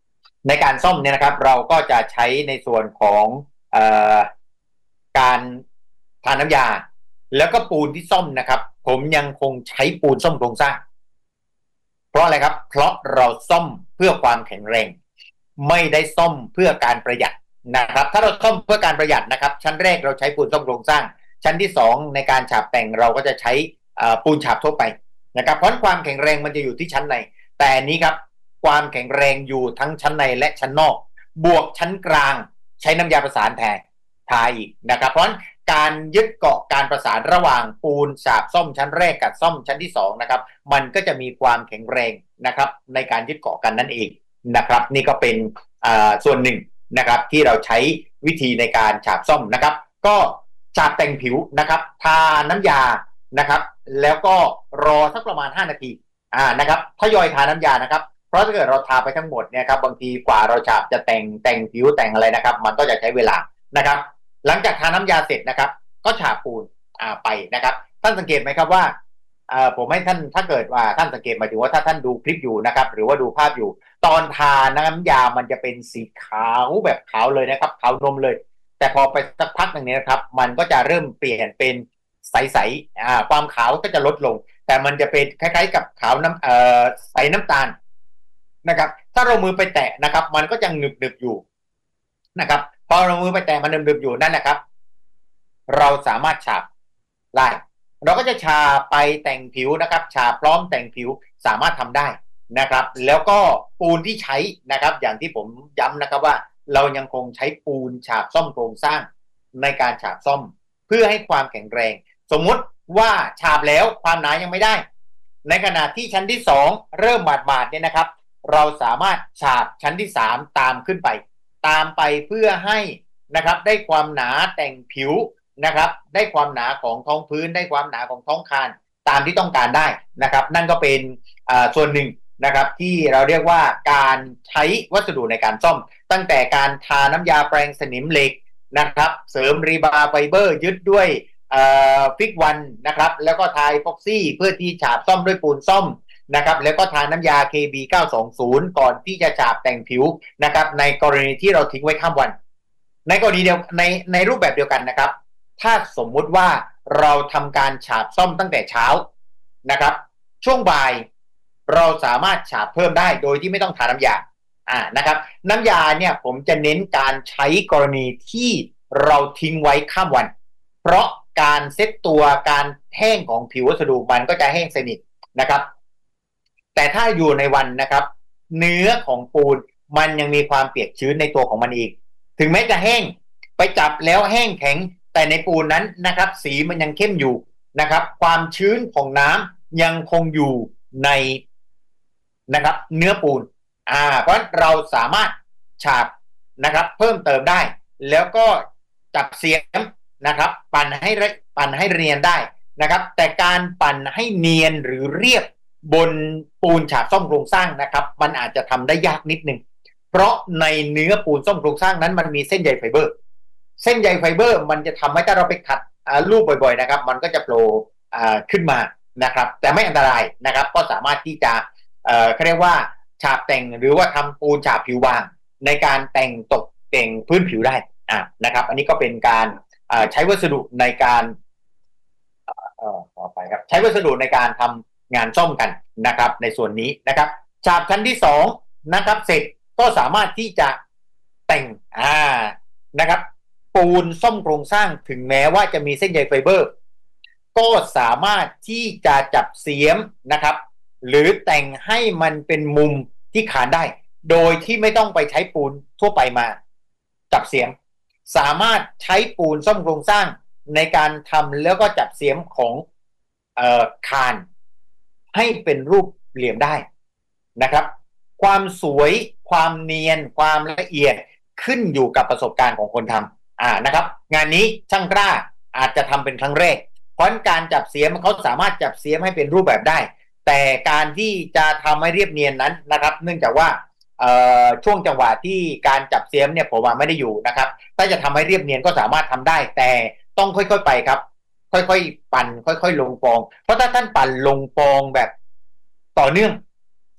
ในการซ่อมเนี่ยนะครับเราก็จะใช้ในส่วนของเอ่อการทาน้ำยาแล้วก็ปูนที่ซ่อมนะครับผมยังคงใช้ปูนซ่อมโครงสร้างเพราะอะไรครับเพราะเราซ่อมเพื่อความแข็งแรงไม่ได้ซ่อมเพื่อการประหยัดนะครับถ้าเราซ่อมเพื่อการประหยัดนะครับชั้นแรกเราใช้ปูนซ่อมโครงสร้างชั้นที่สองในการฉาบแต่งเราก็จะใช้ปูนฉาบทั่วไปนะครับเพราะความแข็งแรงมันจะอยู่ที่ชั้นในแต่นี้ครับความแข็งแรงอยู่ทั้งชั้นในและชั้นนอกบวกชั้นกลางใช้น้ำยาประสานแทนทาอีกนะครับเพราะการยึดเกาะการประสานระหว่างปูนฉาบซ่อมชั้นแรกกับซ่อมชั้นที่สองนะครับมันก็จะมีความแข็งแรงนะครับในการยึดเกาะกันนั่นเองนะครับนี่ก็เป็นส่วนหนึ่งนะครับที่เราใช้วิธีในการฉาบซ่อมนะครับก็ฉาบแต่งผิวนะครับทาน้ำยานะครับแล้วก็รอสักประมาณห้านาทีอ่านะครับทยอยทาน้ำยานะครับเพราะถ้าเกิดเราทาไปทั้งหมดเนี่ยครับบางทีกว่าเราฉาบจะแต่งแต่งผิวแต่งอะไรนะครับมันก็จะใช้เวลานะครับหลังจากทาน้ำยาเสร็จนะครับก็ฉาบปูนอ่าไปนะครับท่านสังเกตไหมครับว่าอ่าผมให้ท่านถ้าเกิดว่าท่านสังเกตหมายถึงว่าถ้าท่านดูคลิปอยู่นะครับหรือว่าดูภาพอยู่ตอนทาน้ำยามันจะเป็นสีขาวแบบขาวเลยนะครับขาวนมเลยแต่พอไปสักพักหนึ่งเนี่ยนะครับมันก็จะเริ่มเปลี่ยนเป็นใสๆอ่าความขาวก็จะลดลงแต่มันจะเป็นคล้ายๆกับขาวน้ำเอ่อใสน้ำตาลนะครับถ้าเรามือไปแตะนะครับมันก็ยังหนึบๆอยู่นะครับพอเรามือไปแตะมันหนึบๆอยู่นั่นแหละครับเราสามารถฉาบได้เราก็จะฉาบไปแต่งผิวนะครับฉาบพร้อมแต่งผิวสามารถทำได้นะครับแล้วก็ปูนที่ใช้นะครับอย่างที่ผมย้ำนะครับว่าเรายังคงใช้ปูนฉาบซ่อมโครงสร้างในการฉาบซ่อมเพื่อให้ความแข็งแรงสมมุติว่าฉาบแล้วความหนายังไม่ได้ในขณะที่ชั้นที่สองเริ่มบาดๆเนี่ยนะครับเราสามารถฉาบชั้นที่สามตามขึ้นไปตามไปเพื่อให้นะครับได้ความหนาแต่งผิวนะครับได้ความหนาของท้องพื้นได้ความหนาของท้องคานตามที่ต้องการได้นะครับนั่นก็เป็นส่วนหนึ่งนะครับที่เราเรียกว่าการใช้วัสดุในการซ่อมตั้งแต่การทาน้ำยาแปรงสนิมเหล็กนะครับเสริมรีบาร์ไฟเบอร์ยึดด้วยฟิกวันนะครับแล้วก็ทาพ็อกซี่เพื่อที่ฉาบซ่อมด้วยปูนซ่อมนะครับแล้วก็ทาน้ำยา เค บี เก้าสองศูนย์ ก่อนที่จะฉาบแต่งผิวนะครับในกรณีที่เราทิ้งไว้ข้ามวันในกรณีเดียวในในรูปแบบเดียวกันนะครับถ้าสมมุติว่าเราทำการฉาบซ่อมตั้งแต่เช้านะครับช่วงบ่ายเราสามารถฉาบเพิ่มได้โดยที่ไม่ต้องทาน้ำยาอ่านะครับน้ำยาเนี่ยผมจะเน้นการใช้กรณีที่เราทิ้งไว้ข้ามวันเพราะการเซ็ตตัวการแห้งของผิววัสดุมันก็จะแห้งสนิทนะครับแต่ถ้าอยู่ในวันนะครับเนื้อของปูนมันยังมีความเปียกชื้นในตัวของมันอีกถึงแม้จะแห้งไปจับแล้วแห้งแข็งแต่ในปูนนั้นนะครับสีมันยังเข้มอยู่นะครับความชื้นของน้ำยังคงอยู่ในนะครับเนื้อปูนอ่าเพราะเราสามารถฉาบนะครับเพิ่มเติมได้แล้วก็จับเสียมนะครับปั่นให้ปั่นให้เรียนได้นะครับแต่การปั่นให้เนียนหรือเรียบบนปูนฉาบซ่อมโครงสร้างนะครับมันอาจจะทำได้ยากนิดนึงเพราะในเนื้อปูนซ่อมโครงสร้างนั้นมันมีเส้นใยไฟเบอร์เส้นใยไฟเบอร์มันจะทำให้ถ้าเราไปขัดรูปบ่อยๆนะครับมันก็จะโผล่ขึ้นมานะครับแต่ไม่อันตรายนะครับก็สามารถที่จะเขาเรียกว่าฉาบแต่งหรือว่าทำปูนฉาบผิวบางในการแต่งตกแต่งพื้นผิวได้อ่านะครับอันนี้ก็เป็นการใช้วัสดุในการต่อไปครับใช้วัสดุในการทำงานซ่อมกันนะครับในส่วนนี้นะครับฉาบชั้นที่สองนะครับเสร็จก็สามารถที่จะแต่งอ่านะครับปูนซ่อมโครงสร้างถึงแม้ว่าจะมีเส้นใยไฟเบอร์ก็สามารถที่จะจับเสียมนะครับหรือแต่งให้มันเป็นมุมที่ขานได้โดยที่ไม่ต้องไปใช้ปูนทั่วไปมาจับเสียมสามารถใช้ปูนซ่อมโครงสร้างในการทำแล้วก็จับเสียมของเอ่อคานให้เป็นรูปเหลี่ยมได้นะครับความสวยความเนียนความละเอียดขึ้นอยู่กับประสบการณ์ของคนทำอ่านะครับงานนี้ช่างกล้าอาจจะทำเป็นครั้งแรกเพราะการจับเสียมเขาสามารถจับเสียมให้เป็นรูปแบบได้แต่การที่จะทำให้เรียบเนียนนั้นนะครับเนื่องจากว่าช่วงจังหวะที่การจับเสียมเนี่ยผมว่าไม่ได้อยู่นะครับถ้าจะทำให้เรียบเนียนก็สามารถทำได้แต่ต้องค่อยๆไปครับค่อยๆปั่นค่อยๆลงฟองเพราะถ้าท่านปั่นลงฟองแบบต่อเนื่อง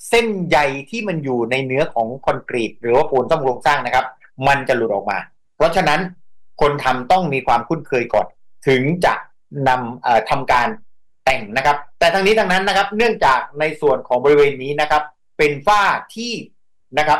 เส้นใยที่มันอยู่ในเนื้อของคอนกรีตหรือว่าปูนซ่อมโครงสร้างนะครับมันจะหลุดออกมาเพราะฉะนั้นคนทำต้องมีความคุ้นเคยก่อนถึงจะนำเอ่อทำการแต่งนะครับแต่ทั้งนี้ทั้งนั้นนะครับเนื่องจากในส่วนของบริเวณนี้นะครับเป็นฝ้าที่นะครับ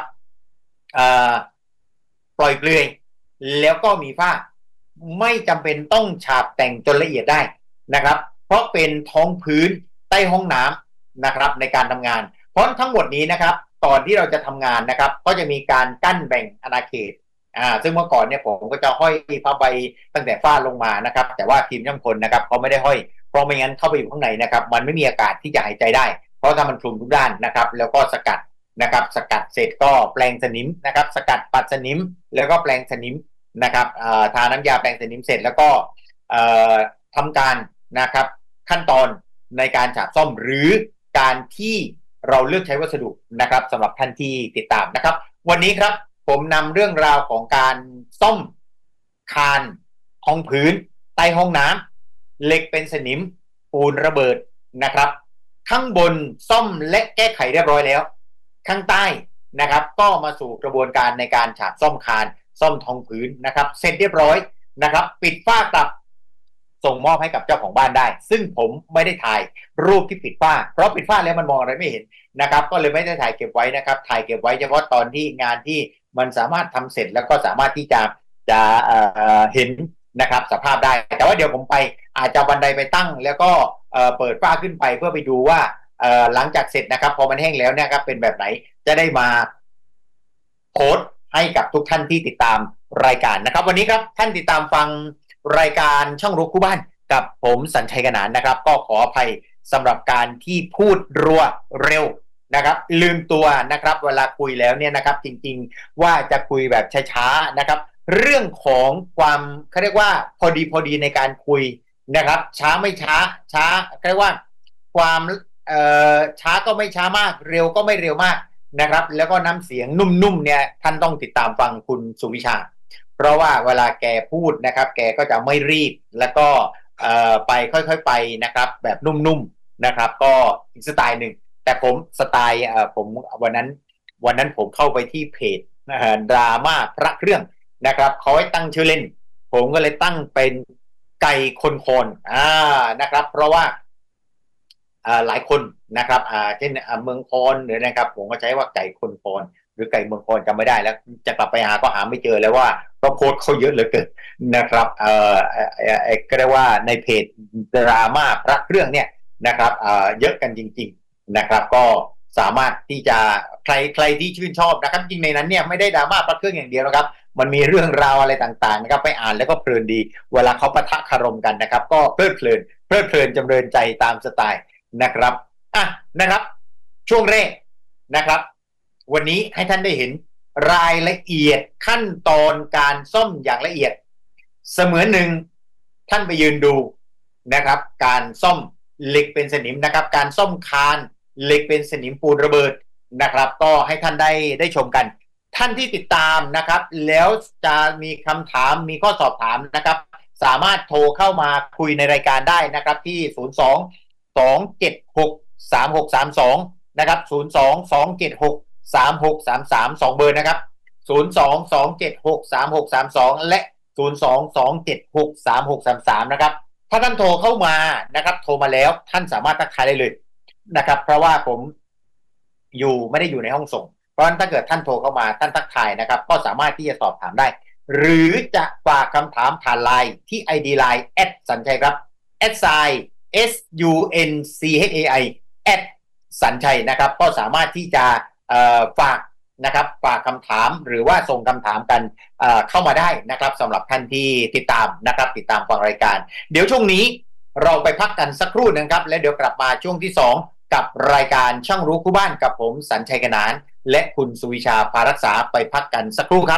ปล่อยเปลือยแล้วก็มีฝ้าไม่จำเป็นต้องฉาบแต่งจนละเอียดได้นะครับเพราะเป็นท้องพื้นใต้ห้องน้ำนะครับในการทำงานเพราะทั้งหมดนี้นะครับก่อนที่เราจะทำงานนะครับก็จะมีการกั้นแบ่งอาณาเขตอ่าซึ่งเมื่อก่อนเนี่ยผมก็จะห้อยผ้าใบตั้งแต่ฝ้าลงมานะครับแต่ว่าทีมช่างกลนะครับเขาไม่ได้ห้อยเพราะไม่งั้นเข้าไปอยู่ข้างในนะครับมันไม่มีอากาศที่จะหายใจได้เพราะถ้ามันคลุมทุกด้านนะครับแล้วก็สกัดนะครับสกัดเสร็จก็แปลงสนิมนะครับสกัดปัดสนิมแล้วก็แปลงสนิมนะครับทาน้ำยาแปลงสนิมเสร็จแล้วก็ทำการนะครับขั้นตอนในการฉาบซ่อมหรือการที่เราเลือกใช้วัสดุนะครับสำหรับท่านที่ติดตามนะครับวันนี้ครับผมนำเรื่องราวของการซ่อมคานห้องพื้นใต้ห้องน้ำเหล็กเป็นสนิมปูนระเบิดนะครับข้างบนซ่อมและแก้ไขเรียบร้อยแล้วข้างใต้นะครับก็มาสู่กระบวนการในการฉาบซ่อมคานซ่อมท้องพื้นนะครับเสร็จเรียบร้อยนะครับปิดฝ้ากลับส่งมอบให้กับเจ้าของบ้านได้ซึ่งผมไม่ได้ถ่ายรูปที่ปิดฝ้าเพราะปิดฝ้าแล้วมันมองอะไรไม่เห็นนะครับก็เลยไม่ได้ถ่ายเก็บไว้นะครับถ่ายเก็บไว้เฉพาะตอนที่งานที่มันสามารถทำเสร็จแล้วก็สามารถที่จะจะเอ่อเห็นนะครับสภาพได้แต่ว่าเดี๋ยวผมไปอาจจะบันไดไปตั้งแล้วก็เอ่อเปิดฝ้าขึ้นไปเพื่อไปดูว่าเอ่อหลังจากเสร็จนะครับพอมันแห้งแล้วเนี่ยครับเป็นแบบไหนจะได้มาโพสต์ให้กับทุกท่านที่ติดตามรายการนะครับวันนี้ครับท่านติดตามฟังรายการช่องรู้คู่บ้านกับผมสัญชัยกนานนะครับก็ขออภัยสำหรับการที่พูดรัวเร็วนะครับลืมตัวนะครับเวลาคุยแล้วเนี่ยนะครับจริงๆว่าจะคุยแบบช้าๆนะครับเรื่องของความเขาเรียกว่าพอดีพอดีในการคุยนะครับช้าไม่ช้าช้าเรียกว่าความเอ่อช้าก็ไม่ช้ามากเร็วก็ไม่เร็วมากนะครับแล้วก็น้ำเสียงนุ่มๆเนี่ยท่านต้องติดตามฟังคุณสุวิชาเพราะว่าเวลาแกพูดนะครับแกก็จะไม่รีบแล้วก็เอ่อไปค่อยๆไปนะครับแบบนุ่มๆนะครับก็อีกสไตล์หนึ่งแต่ผมสไตล์เอ่อผมวันนั้นวันนั้นผมเข้าไปที่เพจนะฮะดราม่าพระเครื่องนะครับเขาให้ตั้งชื่อเล่นผมก็เลยตั้งเป็นไก่คนโคนอ่านะครับเพราะว่าอ่าหลายคนนะครับอ่าเช่นเมืองโคนหรือนะครับผมก็ใช้ว่าไก่คนโคนหรือไก่เมืองโคนจำไม่ได้แล้วจะกลับไปหาก็หาไม่เจอแล้วว่าเพราะโพสต์เขาเยอะเหลือเกินนะครับเอ่อก็เรียกว่าในเพจดราม่าพระเครื่องเนี่ยนะครับเอ่อเยอะกันจริงๆนะครับก็สามารถที่จะใครใครที่ชื่นชอบนะครับจริงในนั้นเนี่ยไม่ได้ดราม่าพระเครื่องอย่างเดียวนะครับมันมีเรื่องราวอะไรต่างๆนะครับไปอ่านแล้วก็เพลินดีเวลาเขาปะทะคารมกันนะครับก็เพลิดเพลินเพลิดเพลินจำเริญใจตามสไตล์นะครับอ่ะนะครับช่วงแรกนะครับวันนี้ให้ท่านได้เห็นรายละเอียดขั้นตอนการซ่อมอย่างละเอียดเสมือนหนึ่งท่านไปยืนดูนะครับการซ่อมเหล็กเป็นสนิมนะครับการซ่อมคานเหล็กเป็นสนิมปูนระเบิดนะครับก็ให้ท่านได้ได้ชมกันท่านที่ติดตามนะครับแล้วจะมีคำถามมีข้อสอบถามนะครับสามารถโทรเข้ามาคุยในรายการได้นะครับที่ศูนย์ สอง สอง เจ็ด หก สาม หก สาม สองนะครับศูนย์ สอง สอง เจ็ด หก สาม หก สาม สาม สองเบอร์นะครับศูนย์ สอง สอง เจ็ด หก สาม หก สาม สองและศูนย์ สอง สอง เจ็ด หก สาม หก สาม สามนะครับถ้าท่านโทรเข้ามานะครับโทรมาแล้วท่านสามารถทักทายได้เลยนะครับเพราะว่าผมอยู่ไม่ได้อยู่ในห้องส่งเพราะฉะนั้นถ้าเกิดท่านโทรเข้ามาท่านทักทายนะครับก็สามารถที่จะสอบถามได้หรือจะฝากคำถามผ่านไลน์ที่ ไอ ดี ไลน์ แอท สัญชัยครับ แอท ไซน์ S U N C H A I แอท สัญชัยนะครับก็สามารถที่จะฝากนะครับฝากคำถามหรือว่าส่งคำถามกันเข้ามาได้นะครับสำหรับท่านที่ติดตามนะครับติดตามฟังรายการเดี๋ยวช่วงนี้เราไปพักกันสักครู่นึงครับและเดี๋ยวกลับมาช่วงที่สองกับรายการช่างรู้คู่บ้านกับผมสัญชัยกนานและคุณสุวิชาพารักษาไปพักกันสักครู่ครับ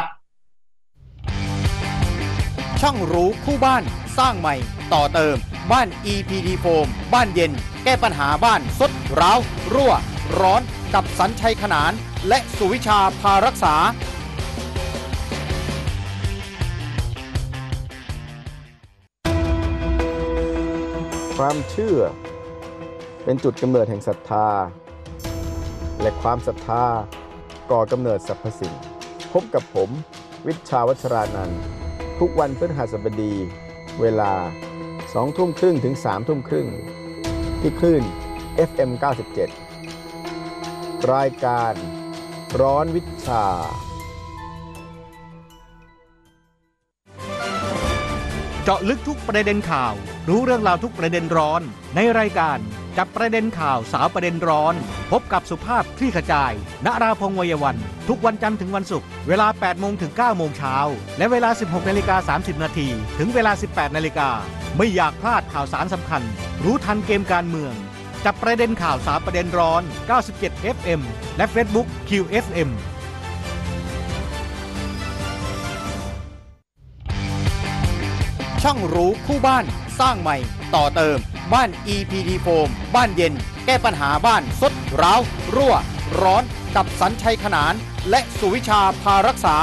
ช่างรู้คู่บ้านสร้างใหม่ต่อเติมบ้าน อี พี ดี Foam บ้านเย็นแก้ปัญหาบ้านซดร้าวรั่วร้อนกับสัญชัยขนานและสุวิชาพารักษาความเชื่อเป็นจุดกำเนิดแห่งศรัทธาและความศรัทธาก่อกำเนิดสรรพสิ่งพบกับผมวิชชาวัชรานันท์ทุกวันพฤหัสบดีเวลาสองทุ่มครึ่งถึงสามทุ่มครึ่งที่คลื่น เอฟ เอ็ม เก้าสิบเจ็ด รายการร้อนวิชาเจาะลึกทุกประเด็นข่าวรู้เรื่องราวทุกประเด็นร้อนในรายการจับประเด็นข่าวสาวประเด็นร้อนพบกับสุภาพคลี่ขจายณราพงษ์วัยวันทุกวันจันทร์ถึงวันศุกร์เวลา แปดโมง ถึง เก้าโมง เช้าและเวลา สิบหกนาฬิกาสามสิบนาทีถึงเวลา สิบแปดนาฬิกาไม่อยากพลาดข่าวสารสำคัญรู้ทันเกมการเมืองจับประเด็นข่าวสาวประเด็นร้อนเก้าสิบเจ็ด เอฟ เอ็ม และ Facebook คิว เอฟ เอ็มช่างรู้คู่บ้านสร้างใหม่ต่อเติมบ้าน อี พี ดี Foam บ้านเย็นแก้ปัญหาบ้านซดร้าวรั่วร้อนกับสัญชัยขนานและสุวิชาพารักษา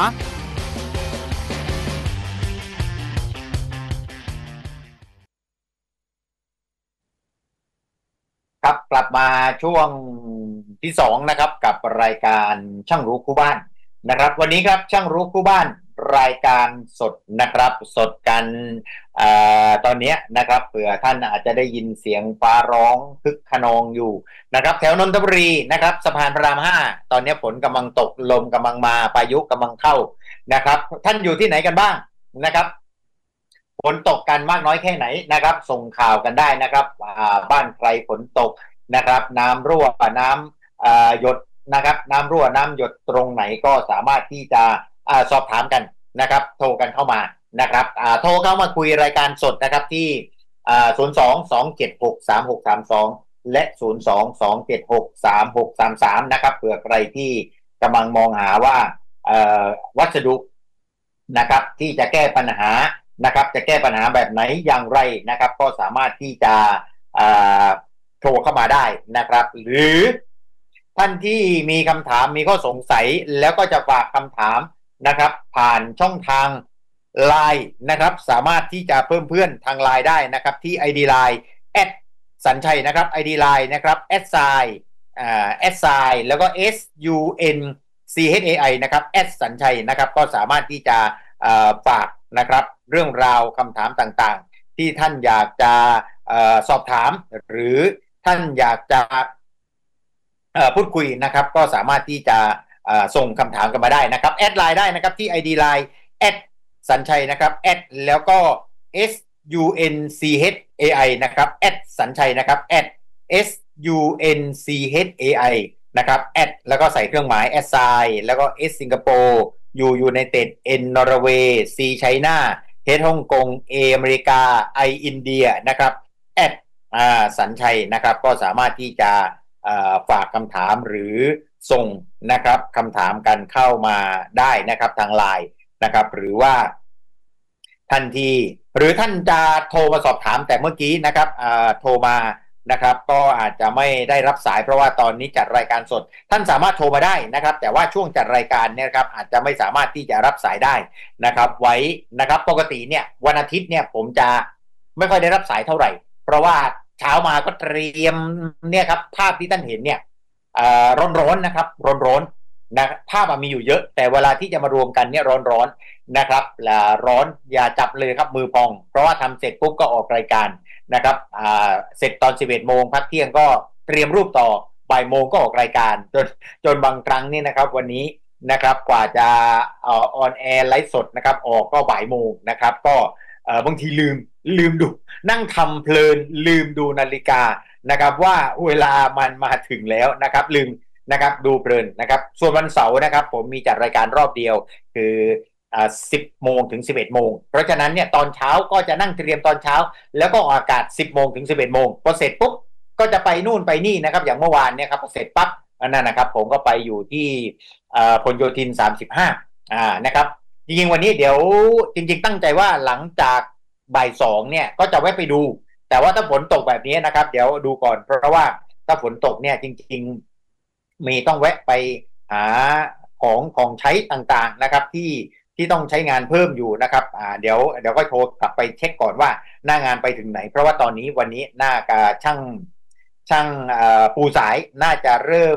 ครับกลับมาช่วงที่สองนะครับกับรายการช่างรู้คู่บ้านนะครับวันนี้ครับช่างรู้คู่บ้านรายการสดนะครับสดกันอตอนนี้นะครับเผื่อท่านอาจจะได้ยินเสียงฟ้าร้องคึกขนองอยู่นะครับแถวนนทบุรีนะครับสะพานพระรามห้าตอนนี้ฝนกำลังตกลมกำลังมาพายุกำลังเข้านะครับท่านอยู่ที่ไหนกันบ้างนะครับฝนตกกันมากน้อยแค่ไหนนะครับส่งข่าวกันได้นะครับบ้านใครฝนตกนะครับน้ำรั่วน้ำหยดนะครับน้ำรั่วน้ำหยดตรงไหนก็สามารถที่จะสอบถามกันนะครับโทรกันเข้ามานะครับโทรเข้ามาคุยรายการสดนะครับที่ศูนย์ สอง สอง เจ็ด หก สาม หก สาม สองและศูนย์ สอง สอง เจ็ด หก สาม หก สาม สามนะครับเผื่อใครที่กำลังมองหาว่าวัสดุนะครับที่จะแก้ปัญหานะครับจะแก้ปัญหาแบบไหนอย่างไรนะครับก็สามารถที่จะโทรเข้ามาได้นะครับหรือท่านที่มีคำถามมีข้อสงสัยแล้วก็จะฝากคำถามนะครับผ่านช่องทาง ไลน์ นะครับสามารถที่จะเพิ่มเพื่อนทาง ไลน์ ได้นะครับที่ ไอ ดี ไลน์ แอท สัญชัยนะครับ ไอ ดี ไลน์ นะครับแอดไซน์อ่าแอดไซน์แล้วก็ เอส ยู เอ็น ซี เอช เอ ไอ นะครับแอดสัญชัยนะครับก็สามารถที่จะฝากนะครับเรื่องราวคำถามต่างๆที่ท่านอยากจะสอบถามหรือท่านอยากจะพูดคุยนะครับก็สามารถที่จะส่งคำถามกันมาได้นะครับแอดไลน์ได้นะครับที่ ไอ ดี ไลน์ แอดสัญชัยนะครับแอดแล้วก็ S U N C H A I นะครับแอดสัญชัยนะครับแอด S U N C H A I นะครับแอดแล้วก็ใส่เครื่องหมายแอดไซน์แล้วก็ S สิงคโปร์ U ยูไนเต็ด N นอร์เวย์ C ไชน่า H ฮ่องกง A อเมริกา I อินเดียนะครับแอดอ่าสัญชัยนะครับก็สามารถที่จะฝากคำถามหรือส่งนะครับคำถามกันเข้ามาได้นะครับทาง ไลน์ นะครับหรือว่าท่านที่หรือท่านจะโทรมาสอบถามแต่เมื่อกี้นะครับโทรมานะครับก็อาจจะไม่ได้รับสายเพราะว่าตอนนี้จัดรายการสดท่านสามารถโทรมาได้นะครับแต่ว่าช่วงจัดรายการเนี่ยครับอาจจะไม่สามารถที่จะรับสายได้นะครับไว้นะครับปกติเนี่ยวันอาทิตย์เนี่ยผมจะไม่ค่อยได้รับสายเท่าไหร่เพราะว่าเช้ามาก็เตรียมเนี่ยครับภาพที่ท่านเห็นเนี่ยร้อนๆนะครับร้อนๆนะภาพมีอยู่เยอะแต่เวลาที่จะมารวมกันเนี่ยร้อนๆนะครับร้อนอย่าจับเลยครับมือพองเพราะว่าทำเสร็จปุ๊บก็ออกรายการนะครับเสร็จตอน สิบเอ็ดโมงพักเที่ยงก็เตรียมรูปต่อบ่ายโมงก็ออกรายการจนจนบางครั้งนี่นะครับวันนี้นะครับกว่าจะออนแอร์ไลฟ์สดนะครับออกก็บ่ายโมงนะครับก็บางทีลืมลืมดูนั่งทำเพลินลืมดูนาฬิกานะครับว่าเวลามันมาถึงแล้วนะครับลืมนะครับดูเพลินนะครับส่วนวันเสาร์นะครับผมมีจัดรายการรอบเดียวคือสิบโมงถึงสิบเอ็ดโมงเพราะฉะนั้นเนี่ยตอนเช้าก็จะนั่งเตรียมตอนเช้าแล้วก็ออกอากาศสิบโมงถึงสิบเอ็ดโมงพอเสร็จปุ๊บก็จะไปนู่นไปนี่นะครับอย่างเมื่อวานเนี่ยครับพอเสร็จปั๊บนั่นนะครับผมก็ไปอยู่ที่พหลโยธินสามสิบห้าอ่านะครับจริงๆวันนี้เดี๋ยวจริงๆตั้งใจว่าหลังจากบ่ายสองเนี่ยก็จะแวะไปดูแต่ว่าถ้าฝนตกแบบนี้นะครับเดี๋ยวดูก่อนเพราะว่าถ้าฝนตกเนี่ยจริงๆมีต้องแวะไปหาของของใช้ต่างๆนะครับที่ที่ต้องใช้งานเพิ่มอยู่นะครับอ่าเดี๋ยวเดี๋ยวก็โทรกลับไปเช็คก่อนว่าหน้างานไปถึงไหนเพราะว่าตอนนี้วันนี้หน้ากาช่างช่างปูสายน่าจะเริ่ม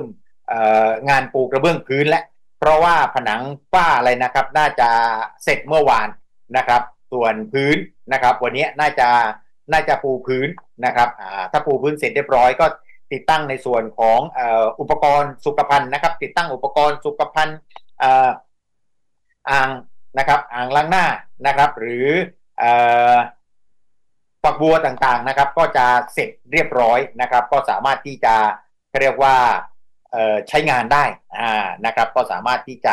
งานปูกระเบื้องพื้นและเพราะว่าผนังฝ้าอะไรนะครับน่าจะเสร็จเมื่อวานนะครับส่วนพื้นนะครับวันนี้น่าจะน่าจะปูพื้นนะครับถ้าปูพื้นเสร็จเรียบร้อยก็ติดตั้งในส่วนของอุปกรณ์สุขภัณฑ์นะครับติดตั้งอุปกรณ์สุขภัณฑ์อ่างนะครับอ่างล้างหน้านะครับหรือฝักบัวต่างๆนะครับก็จะเสร็จเรียบร้อยนะครับก็สามารถที่จะเรียกว่าใช้งานได้อ่านะครับก็สามารถที่จะ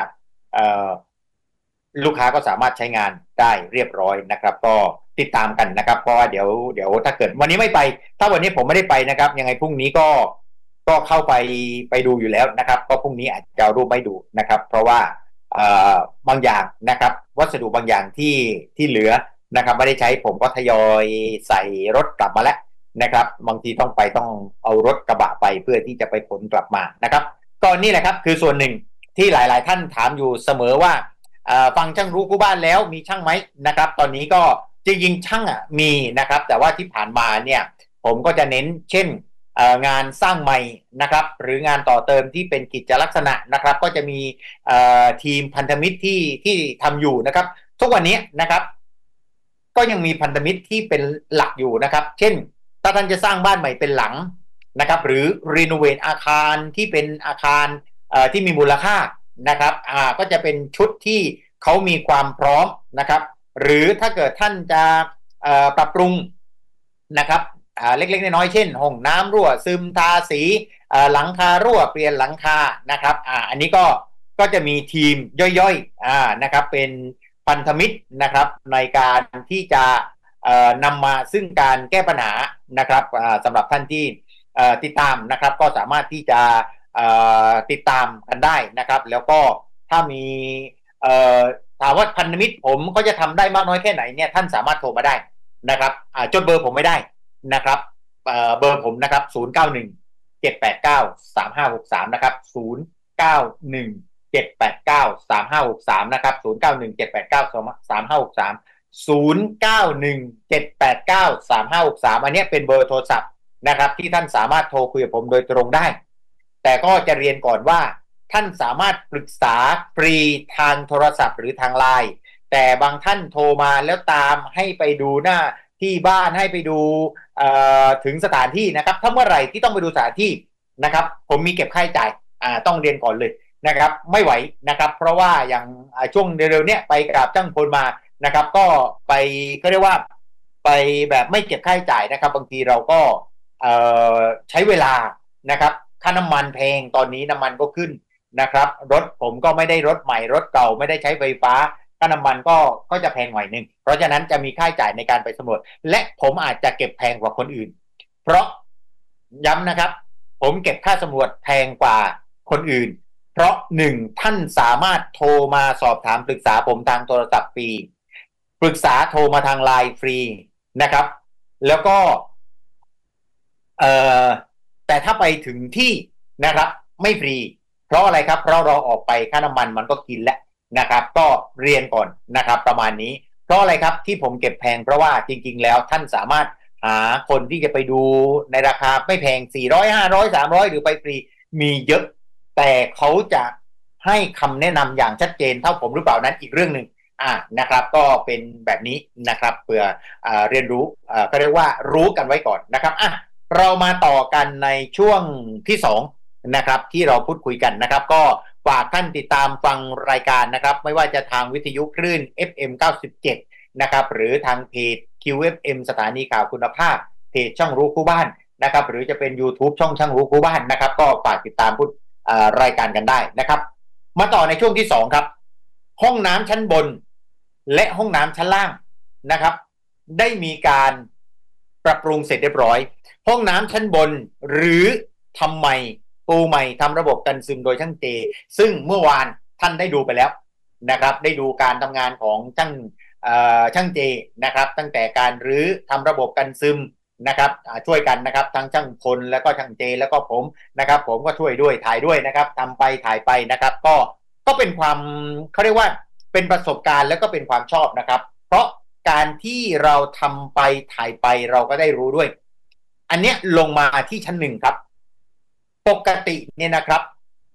ลูกค้าก็สามารถใช้งานได้เรียบร้อยนะครับก็ติดตามกันนะครับเพราะว่าเดี๋ยวเดี๋ยวถ้าเกิดวันนี้ไม่ไปถ้าวันนี้ผมไม่ได้ไปนะครับยังไงพรุ่งนี้ก็ก็เข้าไปไปดูอยู่แล้วนะครับก็พรุ่งนี้อาจจะเอารูปไม่ดูนะครับเพราะว่าบางอย่างนะครับวัสดุบางอย่างที่ที่เหลือนะครับไม่ได้ใช้ผมก็ทยอยใส่รถกลับมาแล้วนะครับบางทีต้องไปต้องเอารถกระบะไปเพื่อที่จะไปขนกลับมานะครับก็นี่แหละครับคือส่วนหนึ่งที่หลายๆท่านถามอยู่เสมอว่าฟังช่างรู้คู่บ้านแล้วมีช่างไหมนะครับตอนนี้ก็จริงๆช่างอ่ะมีนะครับแต่ว่าที่ผ่านมาเนี่ยผมก็จะเน้นเช่นงานสร้างใหม่นะครับหรืองานต่อเติมที่เป็นกิจลักษณะนะครับก็จะมีทีมพันธมิตรที่ที่ทำอยู่นะครับทุกวันนี้นะครับก็ยังมีพันธมิตรที่เป็นหลักอยู่นะครับเช่นถ้าท่านจะสร้างบ้านใหม่เป็นหลังนะครับหรือรีโนเวทอาคารที่เป็นอาคารที่มีมูลค่านะครับอ่าก็จะเป็นชุดที่เขามีความพร้อมนะครับหรือถ้าเกิดท่านจะปรับปรุงนะครับเล็กๆน้อยๆเช่นห้องน้ำรั่วซึมทาสีหลังคารั่วเปลี่ยนหลังคานะครับอ่าอันนี้ก็ก็จะมีทีมย่อยๆอ่านะครับเป็นพันธมิตรนะครับในการที่จะนำมาซึ่งการแก้ปัญหานะครับสำหรับท่านที่ติดตามนะครับก็สามารถที่จะติดตามกันได้นะครับแล้วก็ถ้ามีถามว่าพันธมิตรผมก็จะทำได้มากน้อยแค่ไหนเนี่ยท่านสามารถโทรมาได้นะครับจดเบอร์ผมไม่ได้นะครับเบอร์ผมนะครับศูนย์ เก้า หนึ่ง เจ็ด แปด เก้า สาม ห้า หก สามนะครับศูนย์ เก้า หนึ่ง เจ็ด แปด เก้า สาม ห้า หก สามนะครับศูนย์ เก้า หนึ่ง เจ็ด แปด เก้า สาม ห้า หก สามศูนย์ เก้า หนึ่ง เจ็ด แปด เก้า สาม ห้า หก สามอันนี้เป็นเบอร์โทรศัพท์นะครับที่ท่านสามารถโทรคุยกับผมโดยตรงได้แต่ก็จะเรียนก่อนว่าท่านสามารถปรึกษาฟรีทางโทรศัพท์หรือทางไลน์แต่บางท่านโทรมาแล้วตามให้ไปดูหน้าที่บ้านให้ไปดูถึงสถานที่นะครับถ้าเมื่อไหร่ที่ต้องไปดูสถานที่นะครับผมมีเก็บค่าใช้จ่ายต้องเรียนก่อนเลยนะครับไม่ไหวนะครับเพราะว่าอย่างช่วงเร็วๆเนี้ยไปกับจ้างพลมานะครับก็ไปก็เรียกว่าไปแบบไม่เก็บค่าใช้จ่ายนะครับบางทีเราก็ใช้เวลานะครับค่าน้ำมันแพงตอนนี้น้ำมันก็ขึ้นนะครับรถผมก็ไม่ได้รถใหม่รถเก่าไม่ได้ใช้ไฟฟ้าค่าน้ำมันก็ก็จะแพงหน่อยนึงเพราะฉะนั้นจะมีค่าใช้จ่ายในการไปสำรวจและผมอาจจะเก็บแพงกว่าคนอื่นเพราะย้ำนะครับผมเก็บค่าสำรวจแพงกว่าคนอื่นเพราะหนึ่งท่านสามารถโทรมาสอบถามปรึกษาผมทางโทรศัพท์ฟรีปรึกษาโทรมาทางไลน์ฟรีนะครับแล้วก็เอ่อแต่ถ้าไปถึงที่นะครับไม่ฟรีเพราะอะไรครับเพราะเราออกไปค่าน้ำมันมันก็กินแล้วนะครับก็เรียนก่อนนะครับประมาณนี้เพราะอะไรครับที่ผมเก็บแพงเพราะว่าจริงๆแล้วท่านสามารถหาคนที่จะไปดูในราคาไม่แพงสี่ร้อย ห้าร้อย สามร้อยหรือไปฟรีมีเยอะแต่เขาจะให้คำแนะนำอย่างชัดเจนเท่าผมหรือเปล่านั้นอีกเรื่องนึงอ่านะครับก็เป็นแบบนี้นะครับเพื่ออ่าเรียนรู้อ่าก็เรียกว่ารู้กันไว้ก่อนนะครับอ่ะเรามาต่อกันในช่วงที่สองนะครับที่เราพูดคุยกันนะครับก็ฝากท่านติดตามฟังรายการนะครับไม่ว่าจะทางวิทยุคลื่น เอฟ เอ็ม เก้าสิบเจ็ดนะครับหรือทางเพจ คิว เอฟ เอ็ม สถานีข่าวคุณภาพเพจช่างรู้คู่บ้านนะครับหรือจะเป็น YouTube ช่องช่างรู้คู่บ้านนะครับก็ฝากติดตามพูดรายการกันได้นะครับมาต่อในช่วงที่สองครับห้องน้ำชั้นบนและห้องน้ำชั้นล่างนะครับได้มีการปรับปรุงเสร็จเรียบร้อยห้องน้ำชั้นบนหรือทำใหม่ปูใหม่ทำระบบกันซึมโดยช่างเจซึ่งเมื่อวานท่านได้ดูไปแล้วนะครับได้ดูการทำงานของช่างช่างเจนะครับตั้งแต่การรื้อทำระบบกันซึมนะครับช่วยกันนะครับทั้งช่างพลแล้วก็ช่างเจแล้วก็ผมนะครับผมก็ช่วยด้วยถ่ายด้วยนะครับทำไปถ่ายไปนะครับก็ก็เป็นความเขาเรียกว่าเป็นประสบการณ์แล้วก็เป็นความชอบนะครับเพราะการที่เราทำไปถ่ายไปเราก็ได้รู้ด้วยอันเนี้ยลงมาที่ชั้นหนึ่งครับปกติเนี่ยนะครับ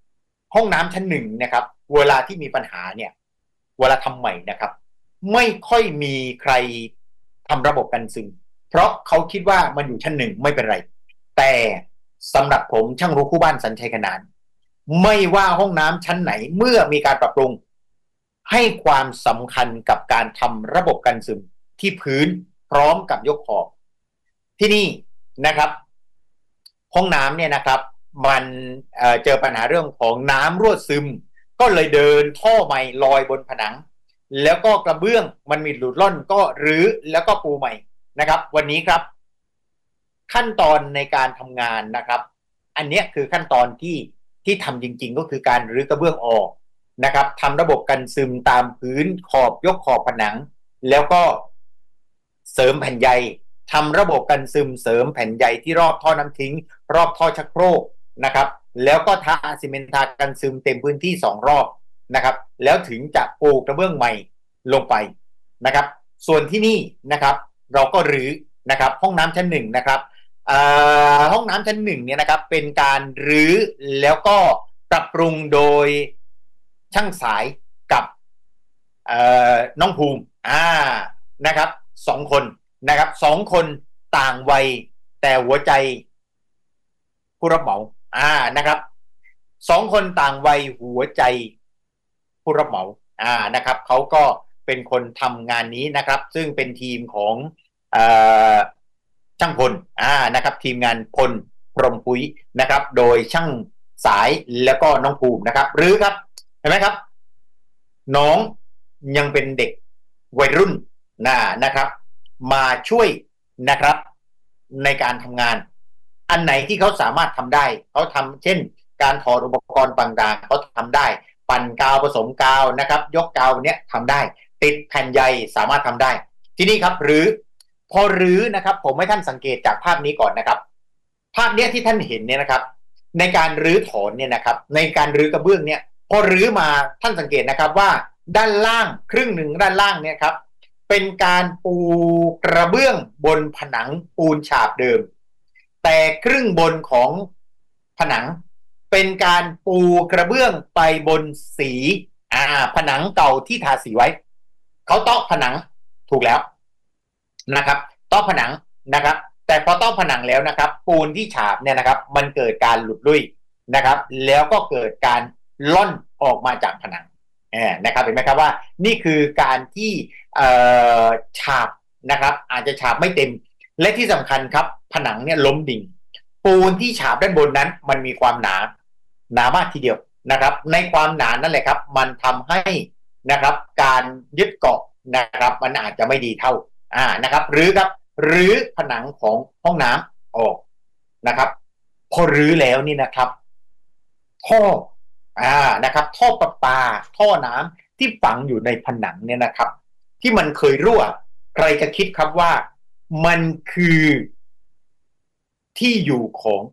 ห้องน้ำชั้นหนึ่งนะครับเวลาที่มีปัญหาเนี่ยเวลาทำใหม่นะครับไม่ค่อยมีใครทำระบบกันซึมเพราะเขาคิดว่ามันอยู่ชั้นหนึ่งไม่เป็นไรแต่สำหรับผมช่างรู้คู่บ้านสัญชัยขนานไม่ว่าห้องน้ำชั้นไหนเมื่อมีการปรับปรุงให้ความสำคัญกับการทำระบบกันซึมที่พื้นพร้อมกับยกขอบที่นี่นะครับห้องน้ำเนี่ยนะครับมัน เอ่อ เจอปัญหาเรื่องของน้ำรั่วซึมก็เลยเดินท่อใหม่ลอยบนผนังแล้วก็กระเบื้องมันมีหลุดล่อนก็รื้อแล้วก็ปูใหม่นะครับวันนี้ครับขั้นตอนในการทำงานนะครับอันนี้คือขั้นตอนที่ที่ทำจริงๆก็คือการรื้อกระเบื้องออกนะครับทำระบบกันซึมตามพื้นขอบยกขอบผนังแล้วก็เสริมแผ่นใยทำระบบกันซึมเสริมแผ่นใยที่รอบท่อน้ำทิ้งรอบท่อชักโครกนะครับแล้วก็ทาซีเมนต์ทากันซึมเต็มพื้นที่สองรอบนะครับแล้วถึงจะปูกระเบื้องใหม่ลงไปนะครับส่วนที่นี่นะครับเราก็รื้อนะครับห้องน้ำชั้นหนึ่งนะครับห้องน้ำชั้นหนึ่งเนี่ยนะครับเป็นการรื้อแล้วก็ปรับปรุงโดยช่างสายกับน้องภูมิอ่านะครับสองคนนะครับสองคนต่างวัยแต่หัวใจผู้รับเหมาอ่านะครับสองคนต่างวัยหัวใจผู้รับเหมาอ่านะครับเขาก็เป็นคนทำงานนี้นะครับซึ่งเป็นทีมของเอ่อช่างพลอ่านะครับทีมงานพลพรหมปุ้ยนะครับโดยช่างสายแล้วก็น้องภูมินะครับหรือครับเห็นไหมครับน้องยังเป็นเด็กวัยรุ่นนะนะครับมาช่วยนะครับในการทำงานอันไหนที่เขาสามารถทำได้เขาทำเช่นการถอดอุปกรณ์ต่างๆเขาทำได้ปั่นกาวผสมกาวนะครับยกกาวเนี้ยทำได้ติดแผ่นใยสามารถทำได้ที่นี่ครับหรือพอรื้อนะครับผมให้ท่านสังเกตจากภาพนี้ก่อนนะครับภาพเนี้ยที่ท่านเห็นเนี่ยนะครับในการรื้อถอนเนี่ยนะครับในการรื้อกระเบื้องเนี่ยพอรื้อมาท่านสังเกตนะครับว่าด้านล่างครึ่งหนึ่งด้านล่างเนี่ยครับเป็นการปูกระเบื้องบนผนังปูนฉาบเดิมแต่ครึ่งบนของผนังเป็นการปูกระเบื้องไปบนสีอ่าผนังเก่าที่ทาสีไว้เขาเตาะผนังถูกแล้วนะครับเตาะผนังนะครับแต่พอเตาะผนังแล้วนะครับปูนที่ฉาบเนี่ยนะครับมันเกิดการหลุดลุ่ยนะครับแล้วก็เกิดการล่อนออกมาจากผนังนะครับเห็นไหมครับว่านี่คือการที่ฉาบนะครับอาจจะฉาบไม่เต็มและที่สำคัญครับผนังเนี่ยล้มดิ่งปูนที่ฉาบด้านบนนั้นมันมีความหนาหนามากทีเดียวนะครับในความหนานั่นแหละครับมันทำให้นะครับการยึดเกาะนะครับมันอาจจะไม่ดีเท่าอ่านะครับหรือครับหรือผนังของห้องน้ำออกนะครับพอรื้อแล้วนี่นะครับท่ออ่านะครับท่อประปาท่อน้ำที่ฝังอยู่ในผนังเนี่ยนะครับที่มันเคยรั่วใครจะคิดครับว่ามันคือที่อยู่ของ